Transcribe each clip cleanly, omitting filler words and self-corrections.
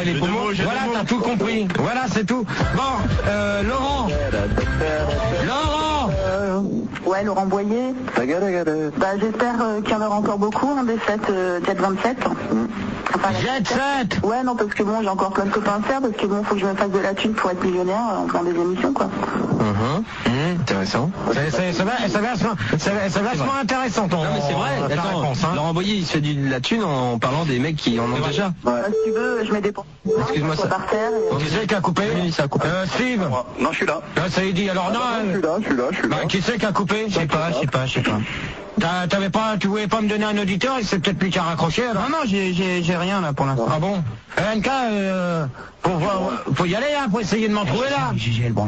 et les poumons. Voilà, t'as tout compris. Voilà, c'est tout. Bon, Laurent. Ouais, Laurent Boyer. Bah, j'espère qu'il y en aura encore beaucoup, des 7 Jet 27. Enfin, Jet 7. Ouais, non, parce que bon, j'ai encore plein de copains à faire, parce que bon, faut que je me fasse de la thune pour être millionnaire en faisant des émissions, quoi. Intéressant. C'est vachement intéressant ton. Non mais c'est vrai, ta attends, réponse, hein. Laurent Boyer il se fait de la thune en parlant des mecs qui en ont déjà. Ouais. Si tu veux, je mets des Excuse-moi, ça. par terre. Qui c'est qui a coupé? Oui, ça a coupé. Steve. Non, je suis là. Ça y dit, alors non. Je suis là. Bah, qui c'est qui a coupé? Je sais pas. Tu voulais pas me donner un auditeur, il s'est peut-être plus qu'à raccrocher alors. Non, j'ai rien là pour l'instant. Ah bon? NK, faut y aller là, faut essayer de m'en trouver là. J'ai le bon.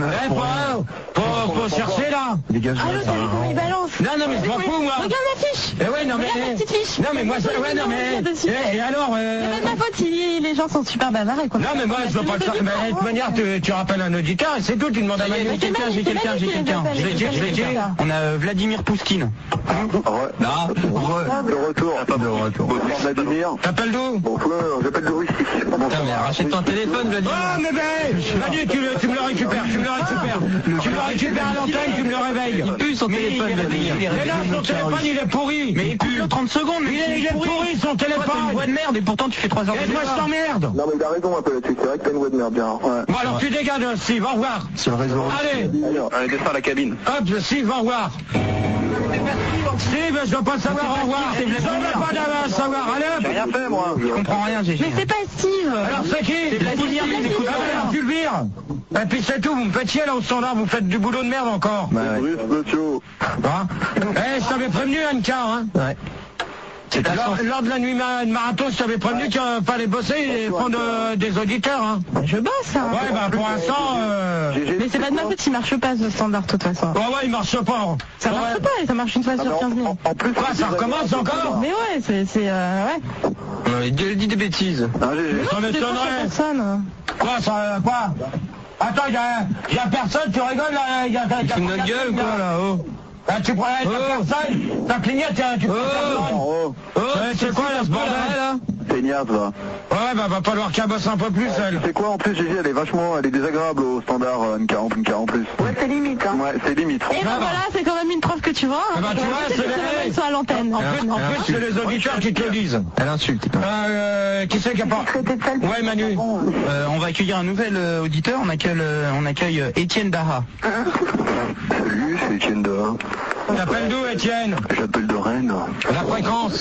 Faut chercher là. Dégage. Allô, salut, comment il balance? Non, mais je m'en fous moi. Regarde la fiche. Eh ouais, non mais. Regarde la petite fiche. Non mais moi, ouais, non mais. Et alors C'est pas de ma faute si les gens sont super bavards et quoi. Non mais moi je veux pas le faire. Mais de toute manière tu rappelles un auditeur et c'est tout, tu demandes à Manu. J'ai quelqu'un. Je l'ai dit. On a Vladimir Pouskine. De retour. Vladimir. T'appelles d'où? J'appelle de Russie. Putain mais rachète ton téléphone Vladimir. Oh mais Manu, tu me le récupères. Tu me le récupères à l'antenne, tu me le réveilles. Il pue son téléphone Vladimir. Mais là son téléphone il est pourri. Mais il pue 30 secondes. Il est pourri son téléphone. T'as une voix de merde et pourtant tu fais 3 heures de moi je t'emmerde. Non mais il a raison un peu là-dessus, c'est vrai que t'as une voix de merde bien. Ouais. Bon alors tu dégages Steve, au revoir. C'est le réseau. Allez, Allez, descends à la cabine. hop Steve, au revoir. Steve, je veux pas savoir, au revoir. Je veux pas savoir, allez hop. J'ai rien fait moi. Je comprends rien, j'ai. Mais c'est pas Steve. Alors c'est qui? C'est Vladimir, il écoute pas. Alors tu le vires. Et puis c'est tout, vous me faites chier là au standard, vous faites du boulot de merde encore. Bruce Botio. Hein? Je t'avais prévenu Anka, hein. Ouais. Lors de la nuit de marathon, je t'avais prévenu qu'il fallait bosser et prendre des auditeurs, hein. Je bosse, hein. Ouais, bah pour l'instant, Mais c'est pas de ma faute s'il marche pas ce standard de toute façon. ouais, il marche pas. Ça marche pas et ça marche une fois sur 15 000. En plus, Quoi, ça recommence encore? Mais ouais, ouais. Non, il dit des bêtises. Ça C'est m'étonnerait. personne. Quoi, ça, quoi? Attends, y a personne, tu rigoles là, Il fout notre gueule ou quoi là, oh? Tu prends personne, ta clignette, tu prends c'est quoi là ce bordel là? C'est Niaz là. Ouais, bah va falloir qu'elle bosse un peu plus elle. C'est quoi en plus Gigi, elle est désagréable au standard NK en plus. Ouais, c'est limite, hein. Ouais, c'est limite. Et ben voilà, c'est quand même une preuve que tu vois. Eh ben, tu vois, c'est les sont à l'antenne. En plus, c'est les auditeurs qui te le disent. Elle insulte. Qui c'est qui a pas... Ouais, Manu. On va accueillir un nouvel auditeur, on accueille Étienne Daha. Salut, c'est Etienne Daha. T'appelles d'où, Étienne? J'appelle de Rennes. La fréquence?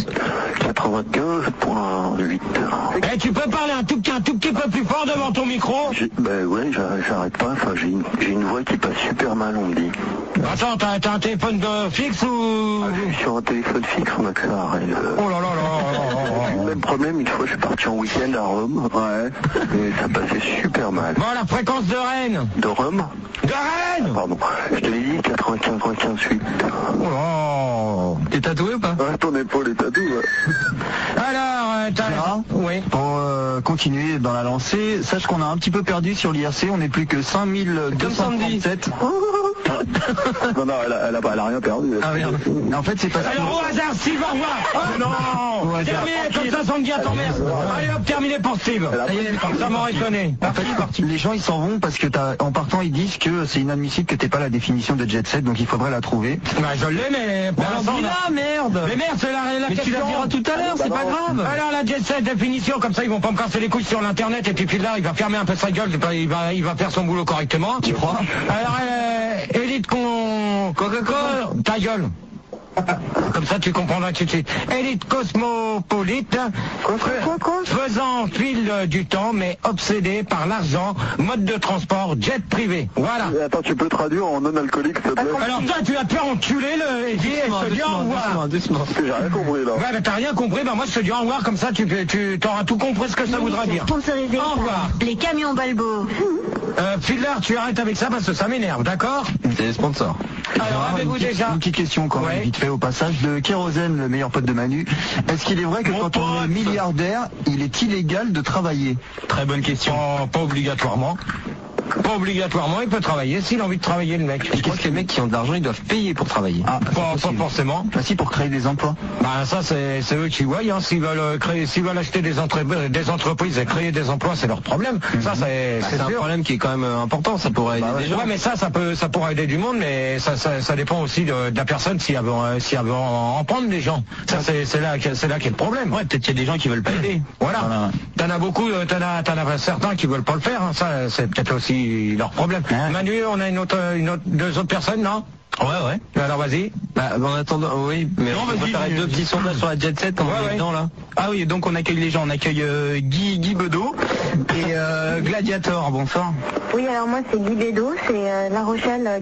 95.8. Eh, tu peux parler un tout petit peu plus fort devant ton micro? Ben ouais, j'arrête pas, enfin j'ai une voix qui passe super mal, on me dit. Attends, t'as un téléphone fixe ou... Je suis sur un téléphone fixe, on a que ça à Rennes. Oh là là là. Le même problème, une fois je suis parti en week-end à Rome, ouais, et ça passait super mal. Bon, la fréquence de Rennes? De Rome? De Rennes? Pardon, je te l'ai dit, 95.8. Oh. T'es tatoué ou pas? Ouais, ton épaule est tatouée, ouais. Alors, Gérard, oui. pour continuer dans la lancée, sache qu'on a un petit peu perdu sur l'IRC, on n'est plus que 5237. Non, elle a rien perdu. Ah merde. En fait, c'est parce que... Alors, au hasard, Steve, au revoir. Oh non. Terminé, comme ça, on me dit à ton mère. Allez hop, terminé pour Steve. Ça m'aurait étonné. En fait, les gens ils s'en vont parce que en partant ils disent que c'est inadmissible que t'aies pas la définition de jet set, donc il faudrait la trouver. Bah je l'ai, mais pour l'instant... Dis-la, merde. Mais merde, c'est la Mais question. tu la diras tout à l'heure, c'est pas grave. Alors la jet set définition, comme ça ils vont pas me casser les couilles sur l'internet et puis là il va fermer un peu sa gueule, il va faire son boulot correctement. Tu crois? Alors élite Coca-Cola, ta gueule. Comme ça tu comprendras tout de suite. Élite cosmopolite, faisant fil du temps mais obsédé par l'argent, mode de transport, jet privé. Voilà. Et attends, tu peux traduire en non-alcoolique, s'il te plaît? Alors toi tu vas te faire enculer le et je te dis au revoir. Parce que j'ai rien compris là. Ouais, mais t'as rien compris, bah moi je te dis au revoir, comme ça tu t'auras tout compris ce que ça voudra dire. Sponsorisé Au revoir. les camions Balbo. Fiddler, tu arrêtes avec ça parce que ça m'énerve, d'accord? C'est les sponsors. Alors avez-vous déjà... Une petite question quand même, vite fait au passage, de Kérosène, le meilleur pote de Manu. Est-ce qu'il est vrai que quand on est milliardaire, il est illégal de travailler? Très bonne question. Pas obligatoirement. Pas obligatoirement, il peut travailler s'il a envie de travailler, le mec. Et qu'est-ce que les mecs qui ont de l'argent, ils doivent payer pour travailler? Ah, pas forcément. Bah si, pour créer des emplois. Bah ça c'est eux qui voient, hein. S'ils veulent acheter des entreprises et créer des emplois, c'est leur problème. Ça c'est un problème qui est quand même important, ça pourrait aider des gens. Ouais, mais ça pourrait aider du monde, mais ça dépend aussi de la personne si elle veut en prendre des gens. Ça c'est là qu'est le problème. Ouais, peut-être qu'il y a des gens qui veulent pas aider. Voilà. T'en as beaucoup, t'en as certains qui veulent pas le faire, hein. Ça c'est peut-être aussi leur problème. Ouais. Manu, on a deux autres personnes, non? Ouais. Alors vas-y. Bah, en attendant, oui, mais Non, on va faire deux petits sondages sur la Jet Set quand on est dedans là. Ah oui, donc on accueille les gens, on accueille Guy Bedeau et Gladiator, bonsoir. Oui, alors moi c'est Guy Bedeau, c'est La Rochelle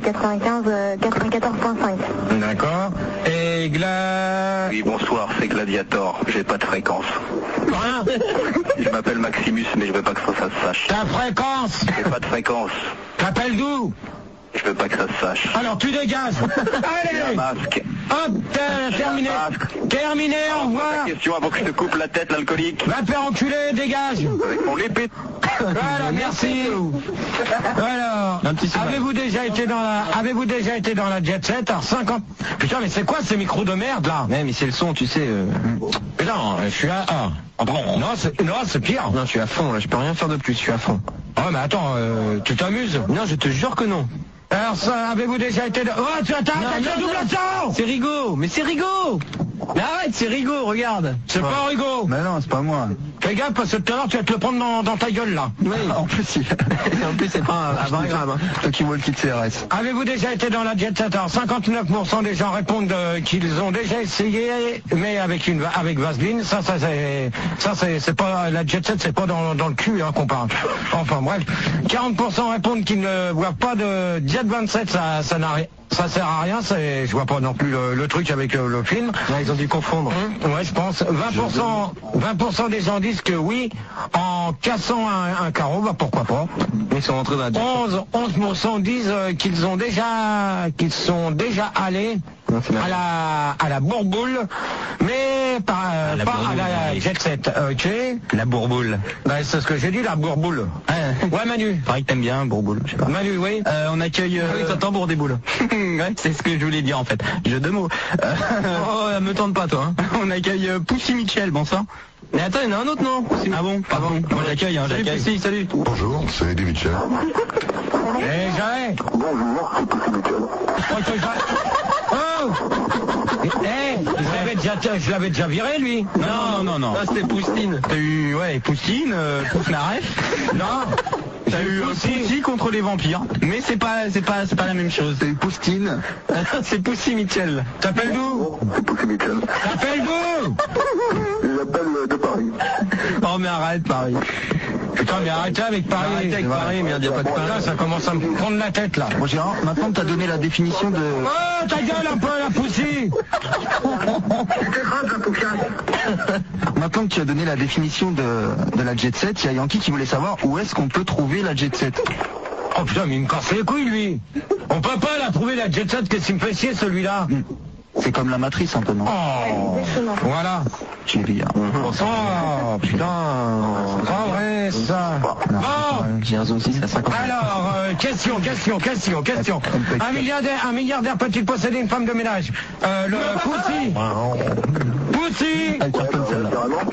94.5. D'accord. Et Oui, bonsoir, c'est Gladiator, j'ai pas de fréquence. Rien. Je m'appelle Maximus, mais je veux pas que ça se sache. Ta fréquence. J'ai pas de fréquence. T'appelles d'où? Je veux pas que ça se sache. Alors tu dégages. J'ai un Allez. masque. Hop, terminé. Terminé, au revoir. Question avant que je te coupe la tête, l'alcoolique. Va te faire enculer, dégage. Avec mon épée. Voilà, merci. Alors, avez-vous déjà été dans la Jet Set? Alors 50. Putain, mais c'est quoi ces micros de merde là? Mais c'est le son, tu sais. Mais non, je suis à 1. Non, c'est pire. Non, je suis à fond là, je peux rien faire de plus, je suis à fond. Oh mais attends, tu t'amuses? Non, je te jure que non. Alors ça, avez-vous déjà été... Oh, tu attends, le double son. C'est Rigaud, mais c'est Rigaud. Mais arrête, c'est Rigaud, regarde. C'est pas Rigaud. Mais non, c'est pas moi. Fais gaffe parce que tout à l'heure tu vas te le prendre dans ta gueule là. Oui. En plus, En plus, c'est pas à 20 grammes. Hein. toi qui vois le kit CRS. Avez-vous déjà été dans la Jet Set? Alors 59% des gens répondent qu'ils ont déjà essayé, mais avec Vaseline. Ça c'est pas la Jet Set, c'est pas dans le cul hein, qu'on parle. Enfin bref, 40% répondent qu'ils ne voient pas de Jet 27. Ça n'a rien. Ça sert à rien, je vois pas non plus le truc avec le film. Ouais, ils ont dû confondre. Ouais, je pense. 20% des gens disent que oui, en cassant un carreau, bah pourquoi pas. Ils sont rentrés dans la Jet Set. 11% disent qu'ils sont déjà allés Non, c'est à la bourboule, mais pas à la Jet Set. Ok. La bourboule. Bah, c'est ce que j'ai dit, la bourboule. Ouais, Manu. Pareil que t'aimes bien, bourboule, je sais pas. Manu, oui. On accueille... Ah oui, t'entends bourre des boules. Ouais, c'est ce que je voulais dire en fait. Jeu de mots. Oh, me tente pas toi. Hein. On accueille Poussy Mitchell, bonsoir. Mais attends, il y en a un autre non? Ah bon, pardon. Moi j'accueille, Salut j'accueille. Pussy, salut. Bonjour, c'est Eddie Mitchell. Eh, j'arrête. Bonjour, c'est Poussy Mitchell. Oh. Je l'avais déjà viré, lui. Non. Ah, c'était Poustine. T'as eu, Poussine, Pousnaref. Non. T'as eu Poussy contre les vampires. Mais c'est pas la même chose. C'est Poustine. C'est Poussy Mitchell. T'appelles d'où? C'est Poussy Mitchell. T'appelles d'où? J'appelle de Paris. Oh mais arrête Paris. Putain, mais arrêtez avec Paris. Arrêtez avec Paris, merde, y a pas de Paris. Là, ça commence à me prendre la tête, là. Bon Gérard, maintenant que t'as donné la définition de... Oh, ta gueule un peu, la Poussy. Maintenant que tu as donné la définition de la Jet Set, il y a Yankee qui voulait savoir où est-ce qu'on peut trouver la Jet Set. Oh putain, mais il me casse les couilles, lui. On peut pas la trouver, la Jet Set, qu'est-ce qu'il me fait chier, celui-là. C'est comme la matrice un peu, non? Oh, voilà. Tu es bien. Oh, putain. Pas vrai, ça. Bon. J'ai un zoom 6 à 50. Alors, question. Un milliardaire peut-il posséder une femme de ménage? Le Poussy. Poussy. Elle cartonne celle-là.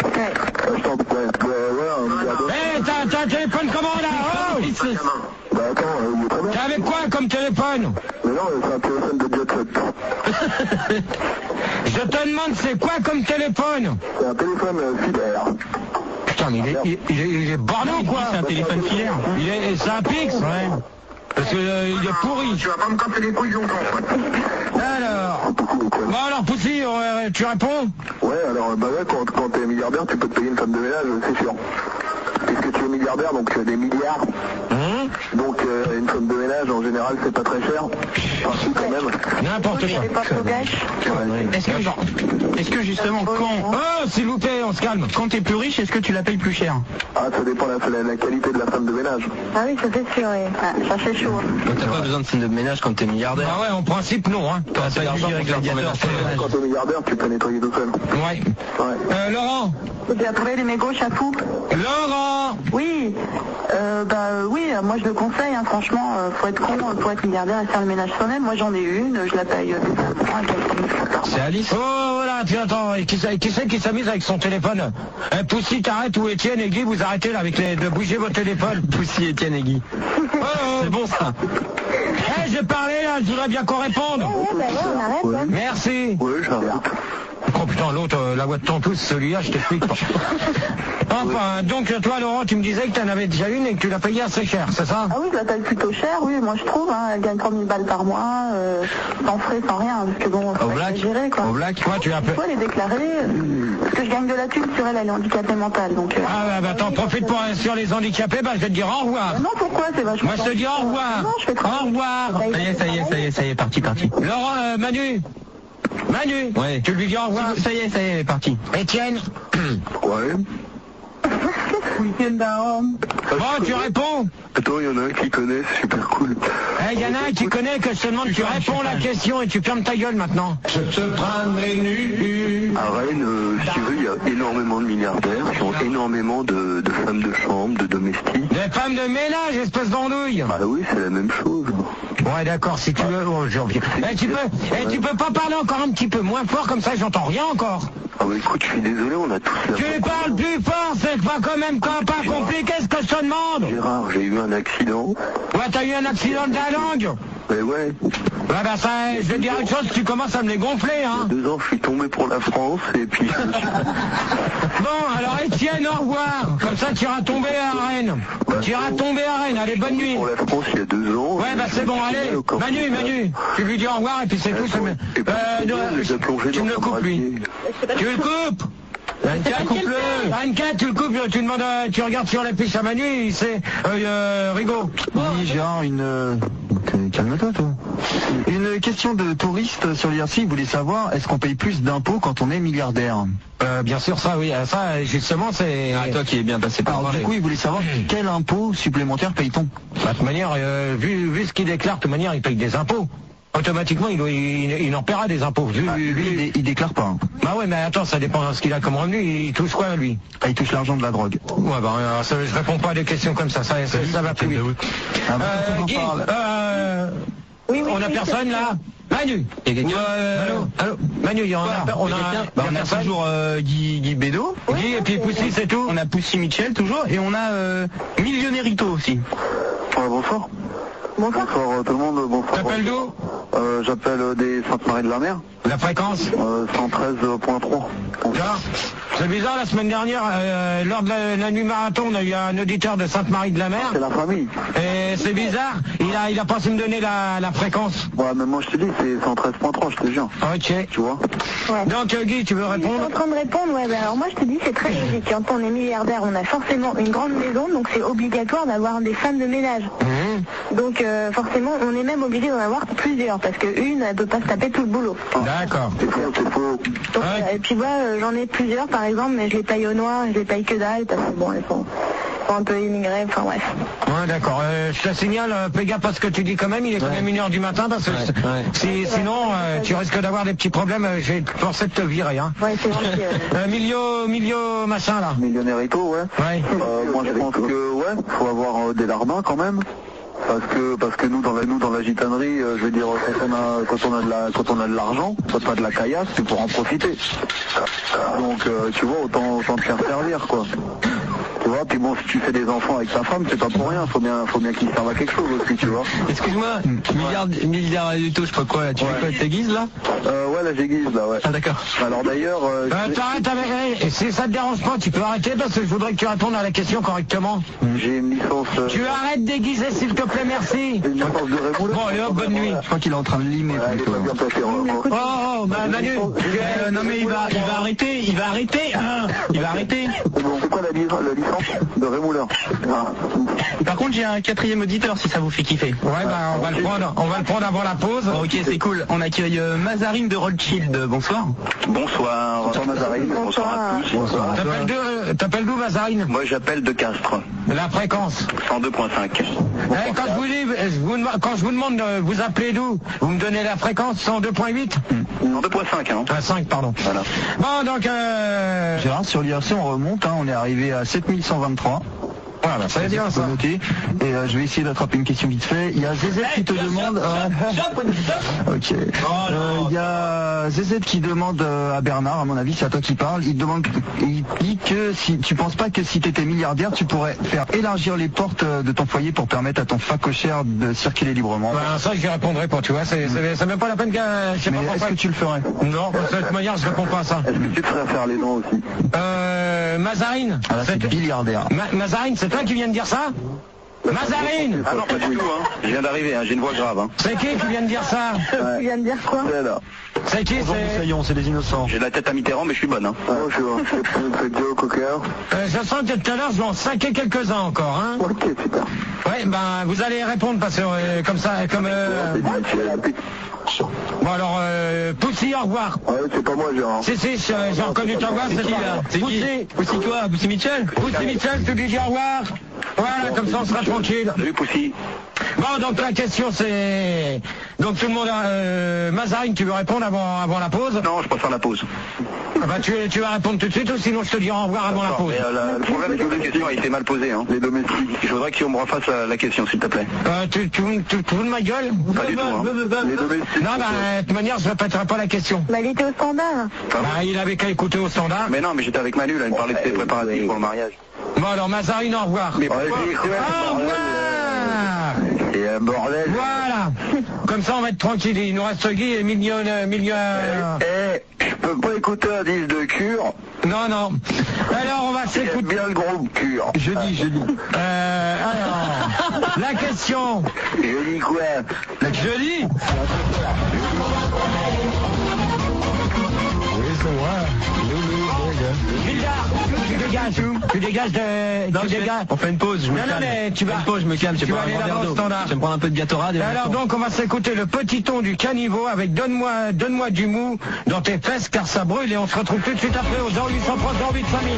Eh, t'as un téléphone comment, là? Oh. Bah attends, il est très bien. T'es avec quoi comme téléphone? Mais non, c'est un téléphone de Jet Set. Je te demande c'est quoi comme téléphone? C'est un téléphone filaire. Putain, mais il est borné ou quoi? C'est un téléphone filaire. C'est un Pix? Ouais. Parce que il est pourri. Tu vas pas me casser les couilles longtemps. Alors. Bon alors Poussy, tu réponds? Ouais, alors bah ouais, quand t'es milliardaire, tu peux te payer une femme de ménage, c'est sûr. Puisque tu es milliardaire, donc tu as des milliards. Donc une femme de ménage en général c'est pas très cher. Enfin si quand même. N'importe quoi. Est-ce que justement quand Oh, s'il vous plaît, on se calme. quand t'es plus riche, est-ce que tu la payes plus cher? Ah ça dépend la qualité de la femme de ménage. Ah oui, ça c'est sûr, oui. Ah, ça c'est chaud. Donc t'as pas besoin de scène de ménage quand t'es milliardaire. Ah ouais, en principe non, hein. T'as assez d'argent pour faire ton ménage. Quand t'es milliardaire, tu peux nettoyer tout seul. Ouais. Ouais. Laurent. Tu as trouvé les mégots chafou? Laurent. Oui. Oui, moi moi je le conseille, hein, franchement, faut être con pour être milliardaire et faire le ménage soi-même. Moi j'en ai une, je la paye. C'est Alice. Oh voilà, tu attends, et qui c'est qui s'amuse avec son téléphone? Poussy, t'arrêtes, ou Étienne et Guy, vous arrêtez là avec de bouger votre téléphone. Poussy, Étienne et Guy. C'est bon ça. J'ai parlé là, je voudrais bien qu'on réponde. On arrête. Merci. Oui, j'arrête. Oh putain, l'autre, la voix de ton pouce, celui-là, je t'explique pas. Enfin, donc toi Laurent, tu me disais que tu en avais déjà une et que tu l'as payée assez cher, c'est ça? Ah oui, je la paye plutôt cher, oui, moi je trouve, hein, elle gagne 3000 balles par mois, sans frais, sans rien, parce que bon, faut pas gérer quoi. Au black, toi tu as peu. Il faut les déclarer, parce que je gagne de la thune sur elle, elle est handicapée mentale, donc... Attends, profite pour sur les handicapés, je vais te dire au revoir. Non, pourquoi? C'est vachement... Moi je te dis au revoir. Non, je fais trop... Au revoir. Ça y est, parti. Laurent, Manu, ouais. Tu lui dis au revoir. Ça y est, elle est partie. Étienne. Ouais. Weekend down. Bon, tu réponds. Attends, il y en a un qui connaît, c'est super cool. Il y en a un qui connaît que je te demande, tu réponds la question et tu fermes ta gueule maintenant. Je te prendrai nu. À Rennes, si tu veux, il y a énormément de milliardaires qui ont énormément de femmes de chambre, de domestiques. Des femmes de ménage, espèce d'andouille. Bah oui, c'est la même chose. Ouais, d'accord, si tu veux, oh, j'ai envie. Tu peux pas parler encore un petit peu moins fort, comme ça j'entends rien encore. Ah bah écoute, je suis désolé, on a tous la... Tu parles plus fort, c'est pas quand même pas compliqué ce que je te demande. Gérard, j'ai eu un accident. Ouais, t'as eu un accident de la langue. Mais ouais. Ouais, bah ça, je vais te dire une chose, tu commences à me les gonfler, hein. Il y a 2 ans, je suis tombé pour la France, et puis... Bon, alors Étienne, au revoir. Comme ça, tu iras tomber à Rennes. Tu iras tomber à Rennes, allez, bonne nuit. Pour la France, il y a 2 ans... Ouais, bah c'est bon, allez. Manu, tu lui dis au revoir, et puis c'est tout. Tu me le coupes, lui. Tu le coupes. Anka, tu le coupes, tu demandes, tu regardes sur la fiche à Manu, c'est Rigaud. Oui, Gérard, calme-toi, toi. Une question de touriste sur l'IRC, il voulait savoir, est-ce qu'on paye plus d'impôts quand on est milliardaire? Bien sûr, ça, oui. Ça, justement, c'est... toi qui es bien passé par là. Alors, du coup, il voulait savoir quel impôt supplémentaire paye-t-on? De toute manière, vu ce qu'il déclare, de toute manière, il paye des impôts. Automatiquement, il en paiera des impôts. Il déclare pas. Hein. Bah ouais, mais attends, ça dépend de ce qu'il a comme revenu. Il touche quoi, lui? Il touche l'argent de la drogue. Ouais, bah je réponds pas à des questions comme ça. Ça va plus vite. Guy, oui, on a personne là? Manu. Il y a quelqu'un? Allô Manu, on a toujours Guy Bédo. Guy et puis Poussy, c'est tout. On a Poussy Michel toujours et on a Millionérito aussi. Bonsoir. Bonsoir. Bonsoir tout le monde, bonsoir. T'appelles d'où? J'appelle des Sainte-Marie-de-la-Mer. La fréquence 113.3. C'est bizarre, la semaine dernière, lors de la nuit marathon, on a eu un auditeur de Sainte-Marie-de-la-Mer. C'est la famille. Et c'est bizarre, il a pas su me donner la fréquence. Ouais, mais moi je te dis, c'est 113.3, je te jure. Ok. Tu vois? Ouais. Donc Guy, tu veux répondre? Je suis en train de répondre, ouais, alors moi je te dis, c'est très logique. Quand on est milliardaire, on a forcément une grande maison, donc c'est obligatoire d'avoir des femmes de ménage. Donc forcément, on est même obligé d'en avoir plusieurs, parce qu'une, elle peut pas se taper tout le boulot. D'accord. C'est faux. Donc, et puis moi, j'en ai plusieurs par exemple, mais je les paye au noir, je les paye que dalle, parce que bon, elles sont un peu immigrées, enfin bref. Ouais, d'accord. Je te signale, fais gaffe à ce que tu dis quand même, il est quand même 1h du matin, parce que sinon, tu risques d'avoir des petits problèmes, je vais forcer de te virer, hein. Ouais, c'est gentil. Milio machin, là. Millionérito, ouais. Ouais. Moi je pense que, ouais, faut avoir des larbins quand même. Parce que nous dans la gitanerie, je veux dire, quand on a de l'argent, pas de la caillasse, c'est pour en profiter. Donc tu vois, autant te faire servir quoi. Tu vois, puis bon, si tu fais des enfants avec ta femme, c'est pas pour rien, faut bien qu'ils servent à quelque chose aussi, tu vois. Excuse-moi, milliard du tout, je sais pas quoi, là, tu fais quoi, t'aiguises là? Ouais, là j'aiguise là, ouais. Ah d'accord. Alors d'ailleurs... t'arrêtes avec... Si ça te dérange pas, tu peux arrêter parce que je voudrais que tu répondes à la question correctement. J'ai une licence... Tu arrêtes d'aiguiser s'il te plaît, merci. J'ai une licence de rémouleur. Bon, allez hop, bonne nuit. Je crois qu'il est en train de limer plutôt. Manu. Non mais il va arrêter. Bon, c'est quoi la licence de rémouleur? Par contre, j'ai un 4e auditeur si ça vous fait kiffer. Ouais, bah on va le prendre avant la pause. Ok, c'est cool. On accueille Mazarine de Rothschild. Bonsoir. Bonsoir. Bonsoir Mazarine. Bonsoir à tous. Bonsoir. T'appelles d'où, Mazarine? Moi j'appelle de Castres. La fréquence 102.5. Quand je vous demande de vous appeler d'où, vous me donnez la fréquence 102.8? 102.5, hein. 5, pardon. Voilà. Bon, donc... Gérard, sur l'IRC, on remonte, hein, on est arrivé à 7123. Voilà, ça va bien ça. Noté. Et je vais essayer d'attraper une question vite fait. Il y a ZZ qui te demande... Ok. Il y a ZZ qui demande à Bernard, à mon avis, c'est à toi qui parle. Il dit que si tu penses pas que si tu étais milliardaire, tu pourrais faire élargir les portes de ton foyer pour permettre à ton facochère de circuler librement. Ben, ça, je répondrai pas, tu vois. C'est même pas la peine que... Mais est-ce que tu le ferais? Non, de cette manière, je réponds pas à ça. Est-ce que tu te ferais faire les dents aussi? Mazarine. Ah là, c'est milliardaire. Mazarine, c'est toi qui viens de dire ça? Mazarine! Ah non, pas du tout, hein. Je viens d'arriver, hein. J'ai une voix grave, hein. C'est qui vient de dire ça? Tu viens de dire quoi? C'est qui? C'est des innocents. J'ai la tête à Mitterrand, mais je suis bonne, hein. Bonjour, c'est Joe Cocker. Je sens que tout à l'heure, je vais en saquer quelques-uns encore, hein. Ok, super. Ouais, ben, vous allez répondre parce que, comme ça, comme... Bon alors, Poussy, au revoir. Ouais, c'est pas moi, Gérard. Si, j'ai reconnu ta voix, c'est toi. C'est qui? Poussy quoi? Poussy Mitchell? Poussy Mitchell, tu lui dis au revoir. Voilà, comme ça on sera tranquille. Salut, Poussy. Bon, donc la question c'est... Donc tout le monde... Mazarine, tu veux répondre avant la pause? Non, je préfère la pause. Ah bah, tu vas répondre tout de suite ou sinon je te dirai au revoir avant la pause. Mais, le problème, c'est que la question a été mal posée, hein. Les domestiques. Je voudrais qu'on me refasse la question, s'il te plaît. Tu veux de ma gueule? Pas du tout, hein. Les domestiques. Non, bah, de toute manière, je répéterai pas la question. Bah, il était au standard. Bah, il avait qu'à écouter au standard. Mais non, mais j'étais avec Manu, là, il me parlait de ses préparatifs pour le mariage. Bon, alors, Mazarine, au revoir. Mais Au revoir! Et un bordel. Voilà. Comme ça, on va être tranquille. Il nous reste Guy et milieu... Je peux pas écouter un disque de Cure. Non. Alors, on va s'écouter... J'aime bien le groupe Cure. Jeudi. Alors, la question... Je dis quoi? Jeudi. Tu dégages de... On fait une pause, je me calme. Non, mais tu vas... Une pause, je me calme, je vais aller là-bas au standard. Je vais me prendre un peu de Gatorade. Alors donc, on va s'écouter le petit ton du caniveau avec Donne-moi du mou dans tes fesses car ça brûle et on se retrouve tout de suite après au 0803 08 5000.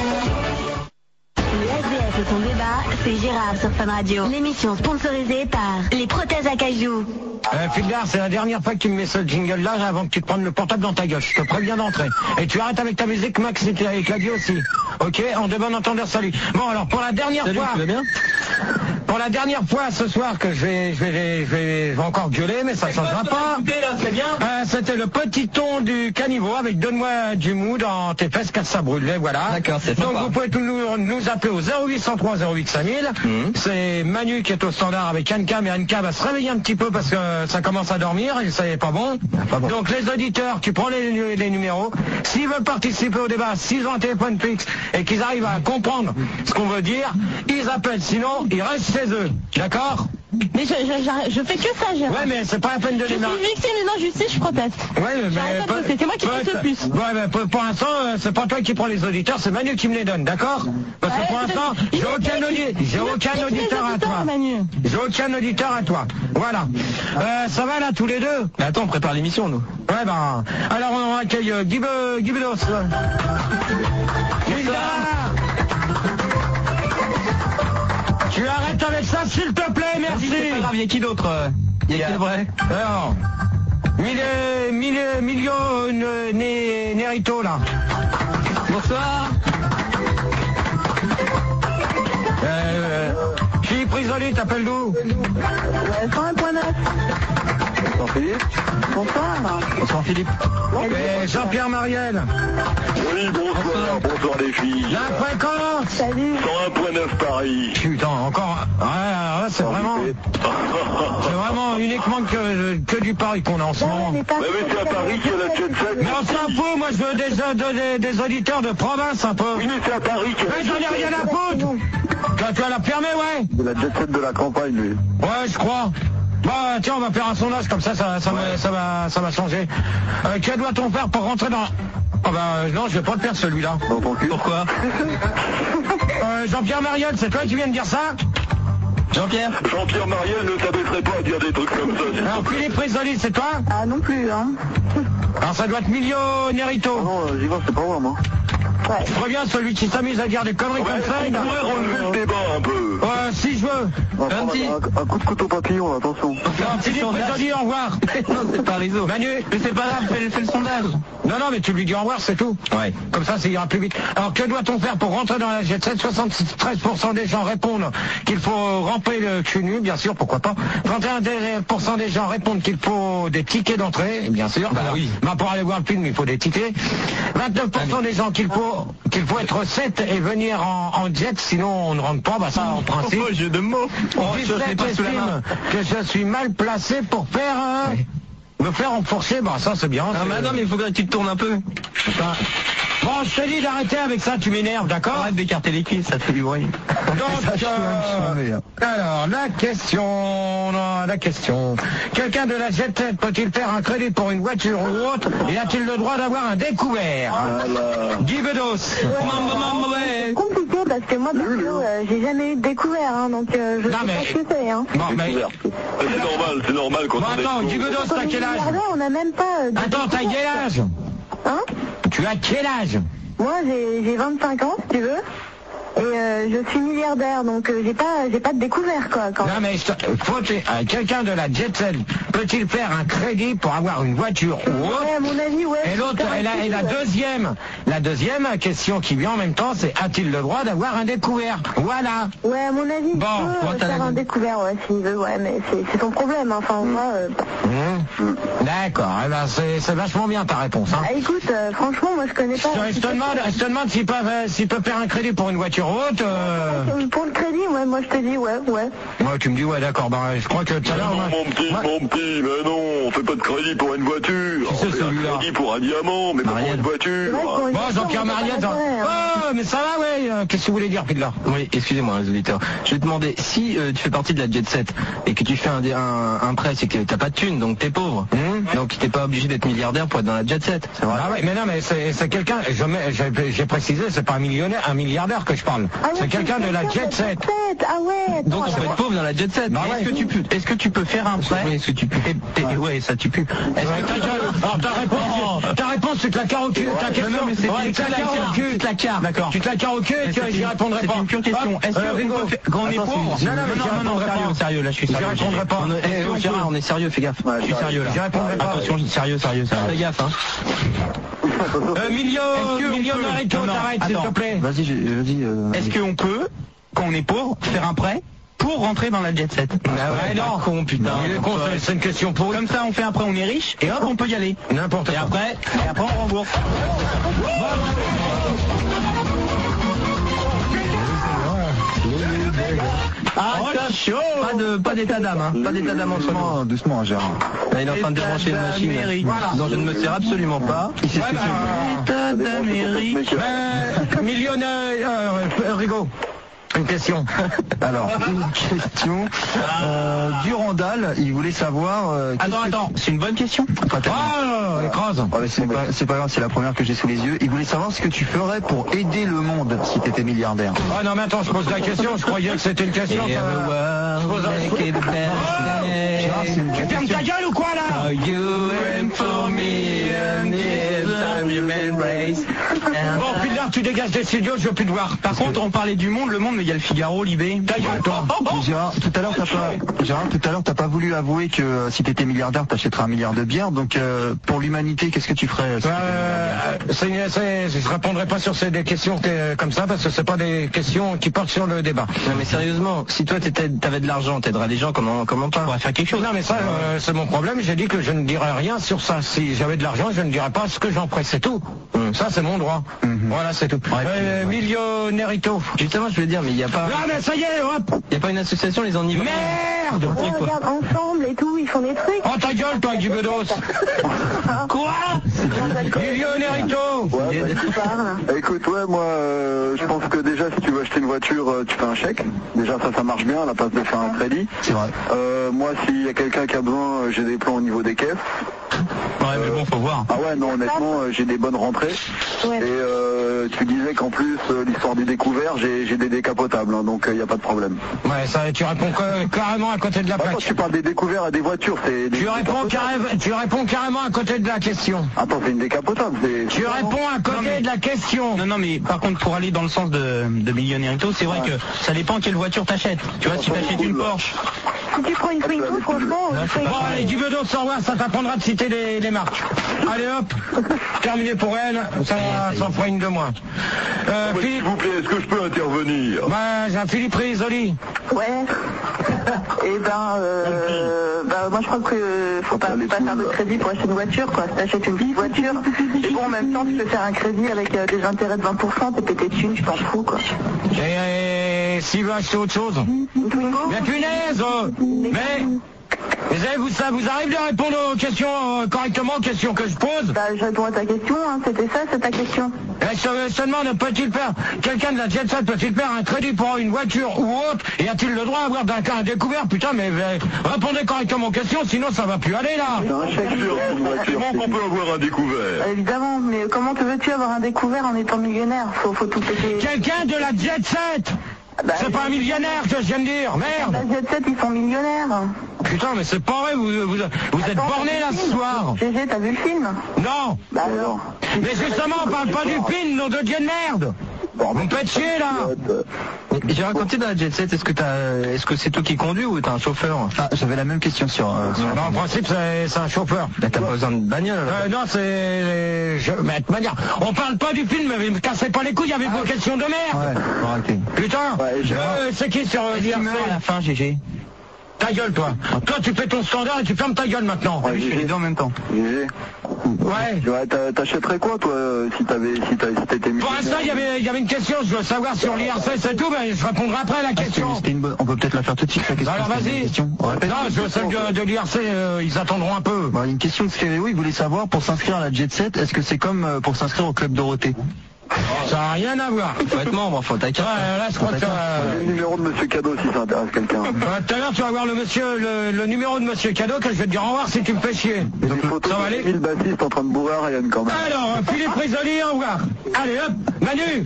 Le SVS et son débat, c'est Gérard sur Fun Radio. L'émission sponsorisée par les prothèses à cajou. Fildar, c'est la dernière fois que tu me mets ce jingle-là avant que tu te prennes le portable dans ta gueule. Je te préviens d'entrer. Et tu arrêtes avec ta musique, Max, et Claudio aussi. Ok, en de bon entendeur, salut. Bon, alors pour la dernière fois... Tu vas bien? Pour la dernière fois ce soir que je vais encore gueuler, mais ça ne changera pas. C'était le petit ton du caniveau avec Donne-moi du mou dans tes fesses car ça brûle. Voilà. D'accord, c'est donc sympa. vous pouvez nous appeler au 0803 08 5000. C'est Manu qui est au standard avec Anka, mais Anka va se réveiller un petit peu parce que ça commence à dormir et ça n'est pas bon. Donc les auditeurs, tu prends les numéros. S'ils veulent participer au débat, s'ils ont un téléphone fixe et qu'ils arrivent à comprendre ce qu'on veut dire, ils appellent. Sinon, ils restent chez eux. D'accord? Mais je fais que ça, Gérard. Ouais, mais c'est pas la peine de Je suis victime d'une injustice, je proteste. Ouais, J'arrête pas de bosser, c'est moi qui touche le plus. Ouais, mais pour l'instant, c'est pas toi qui prends les auditeurs, c'est Manu qui me les donne, d'accord? Parce que pour l'instant, j'ai aucun auditeur à toi. J'ai aucun auditeur à toi. Voilà. Ça va là, tous les deux? Mais attends, on prépare l'émission, nous. Ouais, ben, alors on accueille Guy Bedos. Tu arrêtes avec ça, s'il te plaît, merci. C'est pas grave, il y a qui d'autre? Il y a qui de vrai? Alors, Milio Nerito, là. Bonsoir. Philippe Risoli, t'appelles d'où? 101.9. Bonsoir Philippe. Bonsoir. Bonsoir Philippe. Et Jean-Pierre Mariel. Oui, bonsoir les filles. La fréquence. Salut. 101.9 Paris. Putain, encore. Ouais, c'est vraiment uniquement que du Paris qu'on a en ce moment. Mais c'est à Paris qu'il y a la jet set. Mais on s'en fout, moi je veux des auditeurs de province un peu. Oui, mais c'est à Paris qu'il y a Mais j'en ai rien à foutre. Tu vas la fermer, ouais. C'est la jet set de la campagne, lui. Ouais, je crois. Bah tiens, on va faire un sondage comme ça va changer. Que doit-on faire pour rentrer dans... Oh bah non, je vais pas le faire celui-là. Dans ton cul. Pourquoi? Jean-Pierre Mariel, c'est toi qui viens de dire ça? Jean-Pierre Mariel ne s'abaisserait pas à dire des trucs comme ça. Alors Philippe Risoli, c'est toi? Ah non plus, hein. Alors ça doit être Milio Nerito. Non, j'y vois, c'est pas moi, moi. Ouais. Je reviens celui qui s'amuse à dire des conneries comme ça. On pourrait relever le débat un peu. Si je veux. Un coup de couteau papillon, attention. Non, Philippe, je te dis au revoir. Non, c'est pas réseau. Manu, mais c'est pas grave, fais le sondage. Non, mais tu lui dis au revoir, c'est tout. Ouais. Comme ça ira plus vite. Alors, que doit-on faire pour rentrer dans la Jet Set? 73% des gens répondent qu'il faut ramper le cul nu, bien sûr, pourquoi pas. 31% des gens répondent qu'il faut des tickets d'entrée, bien sûr. Bah oui. Pour aller voir le film, il faut des tickets. 29% des gens qu'il faut être 7 et venir en jet, sinon on ne rentre pas. Bah ça, en principe. Oh, jeu de mots. 17 estiment que je suis mal placé pour faire me faire enforcer. Bah ça, c'est bien. Non, mais il faudrait que tu te tournes un peu. Bon, je te dis d'arrêter avec ça, tu m'énerves, d'accord? Arrête d'écarter les cuisses, ça te fait du bruit. Donc, alors, la question. Quelqu'un de la Jet Set peut-il faire un crédit pour une voiture ou autre et a-t-il le droit d'avoir un découvert? Guy Bedos. C'est compliqué parce que moi, perso, j'ai jamais eu de découvert, hein, donc je sais pas ce que c'est. Hein. Bon, mais... C'est normal quand on est... Attends, Guy Bedos, t'as quel âge? On n'a même pas... Attends, t'as quel âge? Hein? Tu as quel âge? Moi, j'ai 25 ans, si tu veux. Et je suis milliardaire, donc j'ai pas de découvert, quoi. Quand non, mais quelqu'un de la Jet Set peut-il faire un crédit pour avoir une voiture ou autre? Ouais, à mon avis, ouais. Et l'autre, et la deuxième question qui vient en même temps, c'est a-t-il le droit d'avoir un découvert? Voilà. Ouais, à mon avis, il peut faire un découvert, ouais, s'il veut, ouais, mais c'est son problème, hein. Enfin, moi... D'accord, eh ben, c'est vachement bien ta réponse, hein. Ah, écoute, franchement, moi je connais pas... Je te demande s'ils peuvent faire un crédit pour une voiture haute. Pour le crédit, ouais, moi je te dis ouais. Ouais, tu me dis ouais, d'accord, bah je crois que tout à l'heure... Mon petit, mais non, on fait pas de crédit pour une voiture. C'est celui-là. Crédit pour un diamant, mais pas pour une voiture. Bon, Jean-Pierre Mariette... Oh, mais ça va, ouais, qu'est-ce que vous voulez dire, Pidler? Oui, excusez-moi, les auditeurs. Je vais te demander, si tu fais partie de la Jet Set et que tu fais un prêt, c'est que t'as pas de thunes, donc t'es pauvre. Donc t'es pas obligé d'être milliardaire pour être dans la Jet Set, c'est vrai. Ah ouais, mais non, mais c'est quelqu'un, j'ai précisé, c'est pas un milliardaire que je parle. Ah ouais, c'est quelqu'un de la Jet Set. Ah ouais. Donc on peut être pauvre dans la Jet Set. Bah ouais. Est-ce que tu peux faire un prêt? Est-ce que tu peux... Ouais, ça tu peux. Alors ta réponse, tu te la carres au cul. Ta question, tu te la carres au cul. Tu te la carres. D'accord. Tu te la carres au cul et j'y répondrai pas. C'est une pure question. Est-ce qu'on est pauvre? Non, sérieux, là je suis sérieux. J'y répondrai pas. Gérard, on est sérieux, fais gaffe. Je suis sérieux là. J'y répondrai pas. Attention, sérieux. Fais gaffe, hein. Millionarito, t'arrêtes, s'il te plaît. Vas-y. Est-ce qu'on peut, quand on est pauvre, faire un prêt pour rentrer dans la Jet Set? Ouais, non. Con, putain. Il est con, c'est une question pour Comme ça, on fait un prêt, on est riche, et hop, on peut y aller. N'importe quoi. Et après, on rembourse. Chaud. Pas d'état d'âme, hein. Pas d'état d'âme en ce moment. Doucement, Gérard. Là, il est en train de débrancher une machine. Voilà. Non, je ne me sers absolument pas. Il sait ce que c'est. État d'Amérique. Millionnaire, Rigaud. Une question. Alors, une question. Durandal, il voulait savoir... Attends, c'est une bonne question. Oh, écrase. C'est pas grave, c'est la première que j'ai sous les yeux. Il voulait savoir ce que tu ferais pour aider le monde si tu étais milliardaire. Ah non, mais attends, je pose la question, je croyais que c'était une question. Tu fermes ta gueule ou quoi là? Bon, puis là, tu dégages des studios, je veux plus te voir. Par contre, on parlait du monde, le monde, mais il y a le Figaro, Libé. Gérard, tout à l'heure, t'as pas voulu avouer que si t'étais milliardaire, t'achèterais 1 milliard de bières. Donc, pour l'humanité, qu'est-ce que tu ferais? Je répondrai pas sur des questions comme ça, parce que c'est pas des questions qui portent sur le débat. Non, mais sérieusement, si toi t'avais de l'argent, t'aiderais les gens, comment pas? On va faire quelque chose. Non, mais ça, c'est mon problème. J'ai dit que je ne dirais rien sur ça. Si j'avais de l'argent, je ne dirais pas ce que j'en ferais. C'est tout. Ça, c'est mon droit. Voilà, c'est tout. Millionnairito. Justement, je voulais dire, mais il y a pas... Ah, mais ça y est, hop. Il y a pas une association, les enivres. Merde. Ouais, regarde, ensemble et tout, ils font des trucs. Oh, ta gueule, toi, Guy Bedos. Quoi? Millionnairito. Ouais, écoute, ouais, moi, je pense que déjà, si tu veux acheter une voiture, tu fais un chèque. Déjà, ça marche bien, à la place de faire un crédit. C'est vrai. Moi, s'il y a quelqu'un qui a besoin, j'ai des plans au niveau des caisses. Ouais, mais bon, faut voir. Ah ouais, non, honnêtement, j'ai des bonnes rentrées. Ouais. Et tu disais qu'en plus, l'histoire du découvert, j'ai des décapotables, hein, donc il n'y a pas de problème. Ouais, ça, tu réponds carrément à côté de la plaque. Quand tu parles des découverts à des voitures, c'est... Tu réponds carrément à côté de la question. Attends, c'est une décapotable. Tu réponds à côté de la question. Non, mais par contre, pour aller dans le sens de Millionérito, c'est vrai que ça dépend quelle voiture t'achètes. Tu vois, si t'achètes une Porsche... Si tu prends une Twingo, franchement... Bon, allez, du Bedos, au revoir, ça t'apprendra de citer les marques. Allez hop, terminé pour elle, ça fera une de moins. Philippe, s'il vous plaît, est-ce que je peux intervenir? J'ai Philippe Risoli. Ouais. Et moi je crois que faut pas faire de crédit pour acheter une voiture, quoi. Si t'achètes une petite voiture, et bon, en même temps, tu peux faire un crédit avec des intérêts de 20%, t'es pété de thunes, tu t'en fous, quoi. Et s'il veut acheter autre chose? Une Twingo? Mais punaise, mais... Vous arrive de répondre aux questions correctement, aux questions que je pose? Je réponds à ta question, hein. C'était ça, c'est ta question. Je te demande, peut-il faire, quelqu'un de la Jet Set peut-il faire un crédit pour une voiture ou autre? Et a-t-il le droit d'avoir un découvert? Putain, mais répondez correctement aux questions, sinon ça va plus aller là. Comment qu'on peut avoir un découvert? Évidemment, mais comment veux-tu avoir un découvert en étant millionnaire? Faut tout péter. Quelqu'un de la Jet Set! C'est pas un millionnaire que je viens de dire, merde! La Jet Set, ils sont millionnaires. Putain, mais c'est pas vrai, vous êtes borné là ce soir. GG, t'as vu le film? Non. Alors. Mais justement, on parle pas du film, nom de Dieu de merde. Vous me faites chier là. J'ai raconté dans la Jet Set, est-ce que c'est toi qui conduis ou t'as un chauffeur? J'avais la même question sur... Non, en principe, c'est un chauffeur. T'as pas besoin de bagnole non, c'est... Mais de manière, on parle pas du film, mais me cassez pas les couilles avec vos questions de merde. Ouais, faut arrêter. Putain, c'est qui sur l'IRC à la fin, GG. Ta gueule, toi. Toi, tu fais ton standard et tu fermes ta gueule maintenant. Ouais, je fais les deux en même temps. Ouais. T'achèterais quoi, toi, si t'étais Pour l'instant, il y avait une question, je veux savoir sur l'IRC, c'est tout, mais je répondrai après à la question. On peut peut-être la faire tout de suite, la question. Alors vas-y. Non, je veux celle de l'IRC, ils attendront un peu. Il y a une question de Skéréo, il voulait savoir, pour s'inscrire à la Jet Set, est-ce que c'est comme pour s'inscrire au Club Dorothée? Ça n'a rien à voir. Faut être membre, faut ta carte. Ouais, là, je crois que le numéro de Monsieur Cadeau si ça intéresse quelqu'un. Tout à l'heure, tu vas voir le numéro de Monsieur Cadeau que je vais te dire au revoir si tu me fais chier. Ça va aller? 1000 bassistes en train de bourrer à Ryan quand même. Alors, Philippe Risoli, au revoir. Allez, hop, Manu.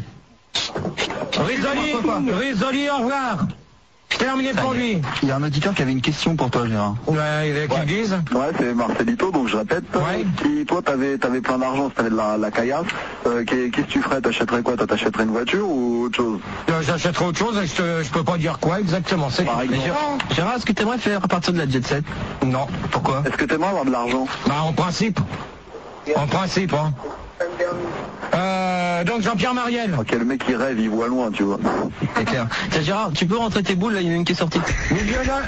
Risoli, au revoir. Terminé pour lui. Il y a un auditeur qui avait une question pour toi, Gérard. Ouais, il est qui le dise. Ouais, c'est Marcelito, donc je répète. Ouais. Si toi t'avais plein d'argent, si t'avais de la caillasse, qu'est-ce que tu ferais? T'achèterais quoi? T'achèterais une voiture ou autre chose? J'achèterais autre chose, je peux pas dire quoi exactement. C'est Gérard, est-ce que t'aimerais faire à partir de la Jet Set? Non. Pourquoi? Est-ce que t'aimerais avoir de l'argent? En principe. En principe, hein. Donc Jean-Pierre Mariel. Ok, le mec qui rêve, il voit loin, tu vois. C'est clair. Tiens, Gérard, tu peux rentrer tes boules, là, il y en a une qui est sortie. Millionnaire.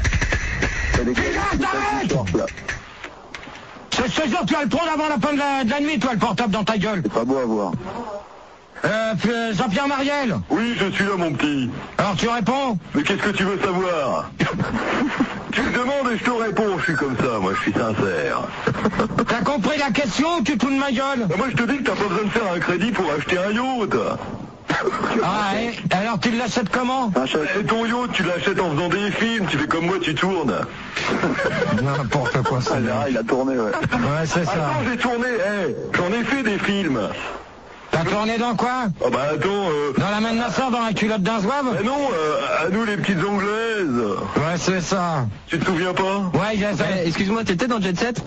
Je te jure, tu vas le prendre avant la fin de la nuit, toi, le portable dans ta gueule. C'est pas beau à voir. Jean-Pierre Mariel. Oui, je suis là, mon petit. Alors tu réponds? Mais qu'est-ce que tu veux savoir? Tu me demandes et je te réponds, je suis comme ça, moi je suis sincère. T'as compris la question ou tu te fous de ma gueule? Moi je te dis que t'as pas besoin de faire un crédit pour acheter un yacht. Ah, alors tu l'achètes comment? Et ton yacht, tu l'achètes en faisant des films, tu fais comme moi, tu tournes. N'importe quoi, ça. Il a tourné, ouais. Ouais, c'est ça. Attends, j'ai tourné, j'en ai fait des films. T'as tourné dans quoi? Ah bah attends... Dans la main de ma soeur, dans la culotte d'un zouave? Non, à nous les petites anglaises. Ouais, c'est ça. Tu te souviens pas? Ouais, excuse-moi, t'étais dans Jet Set?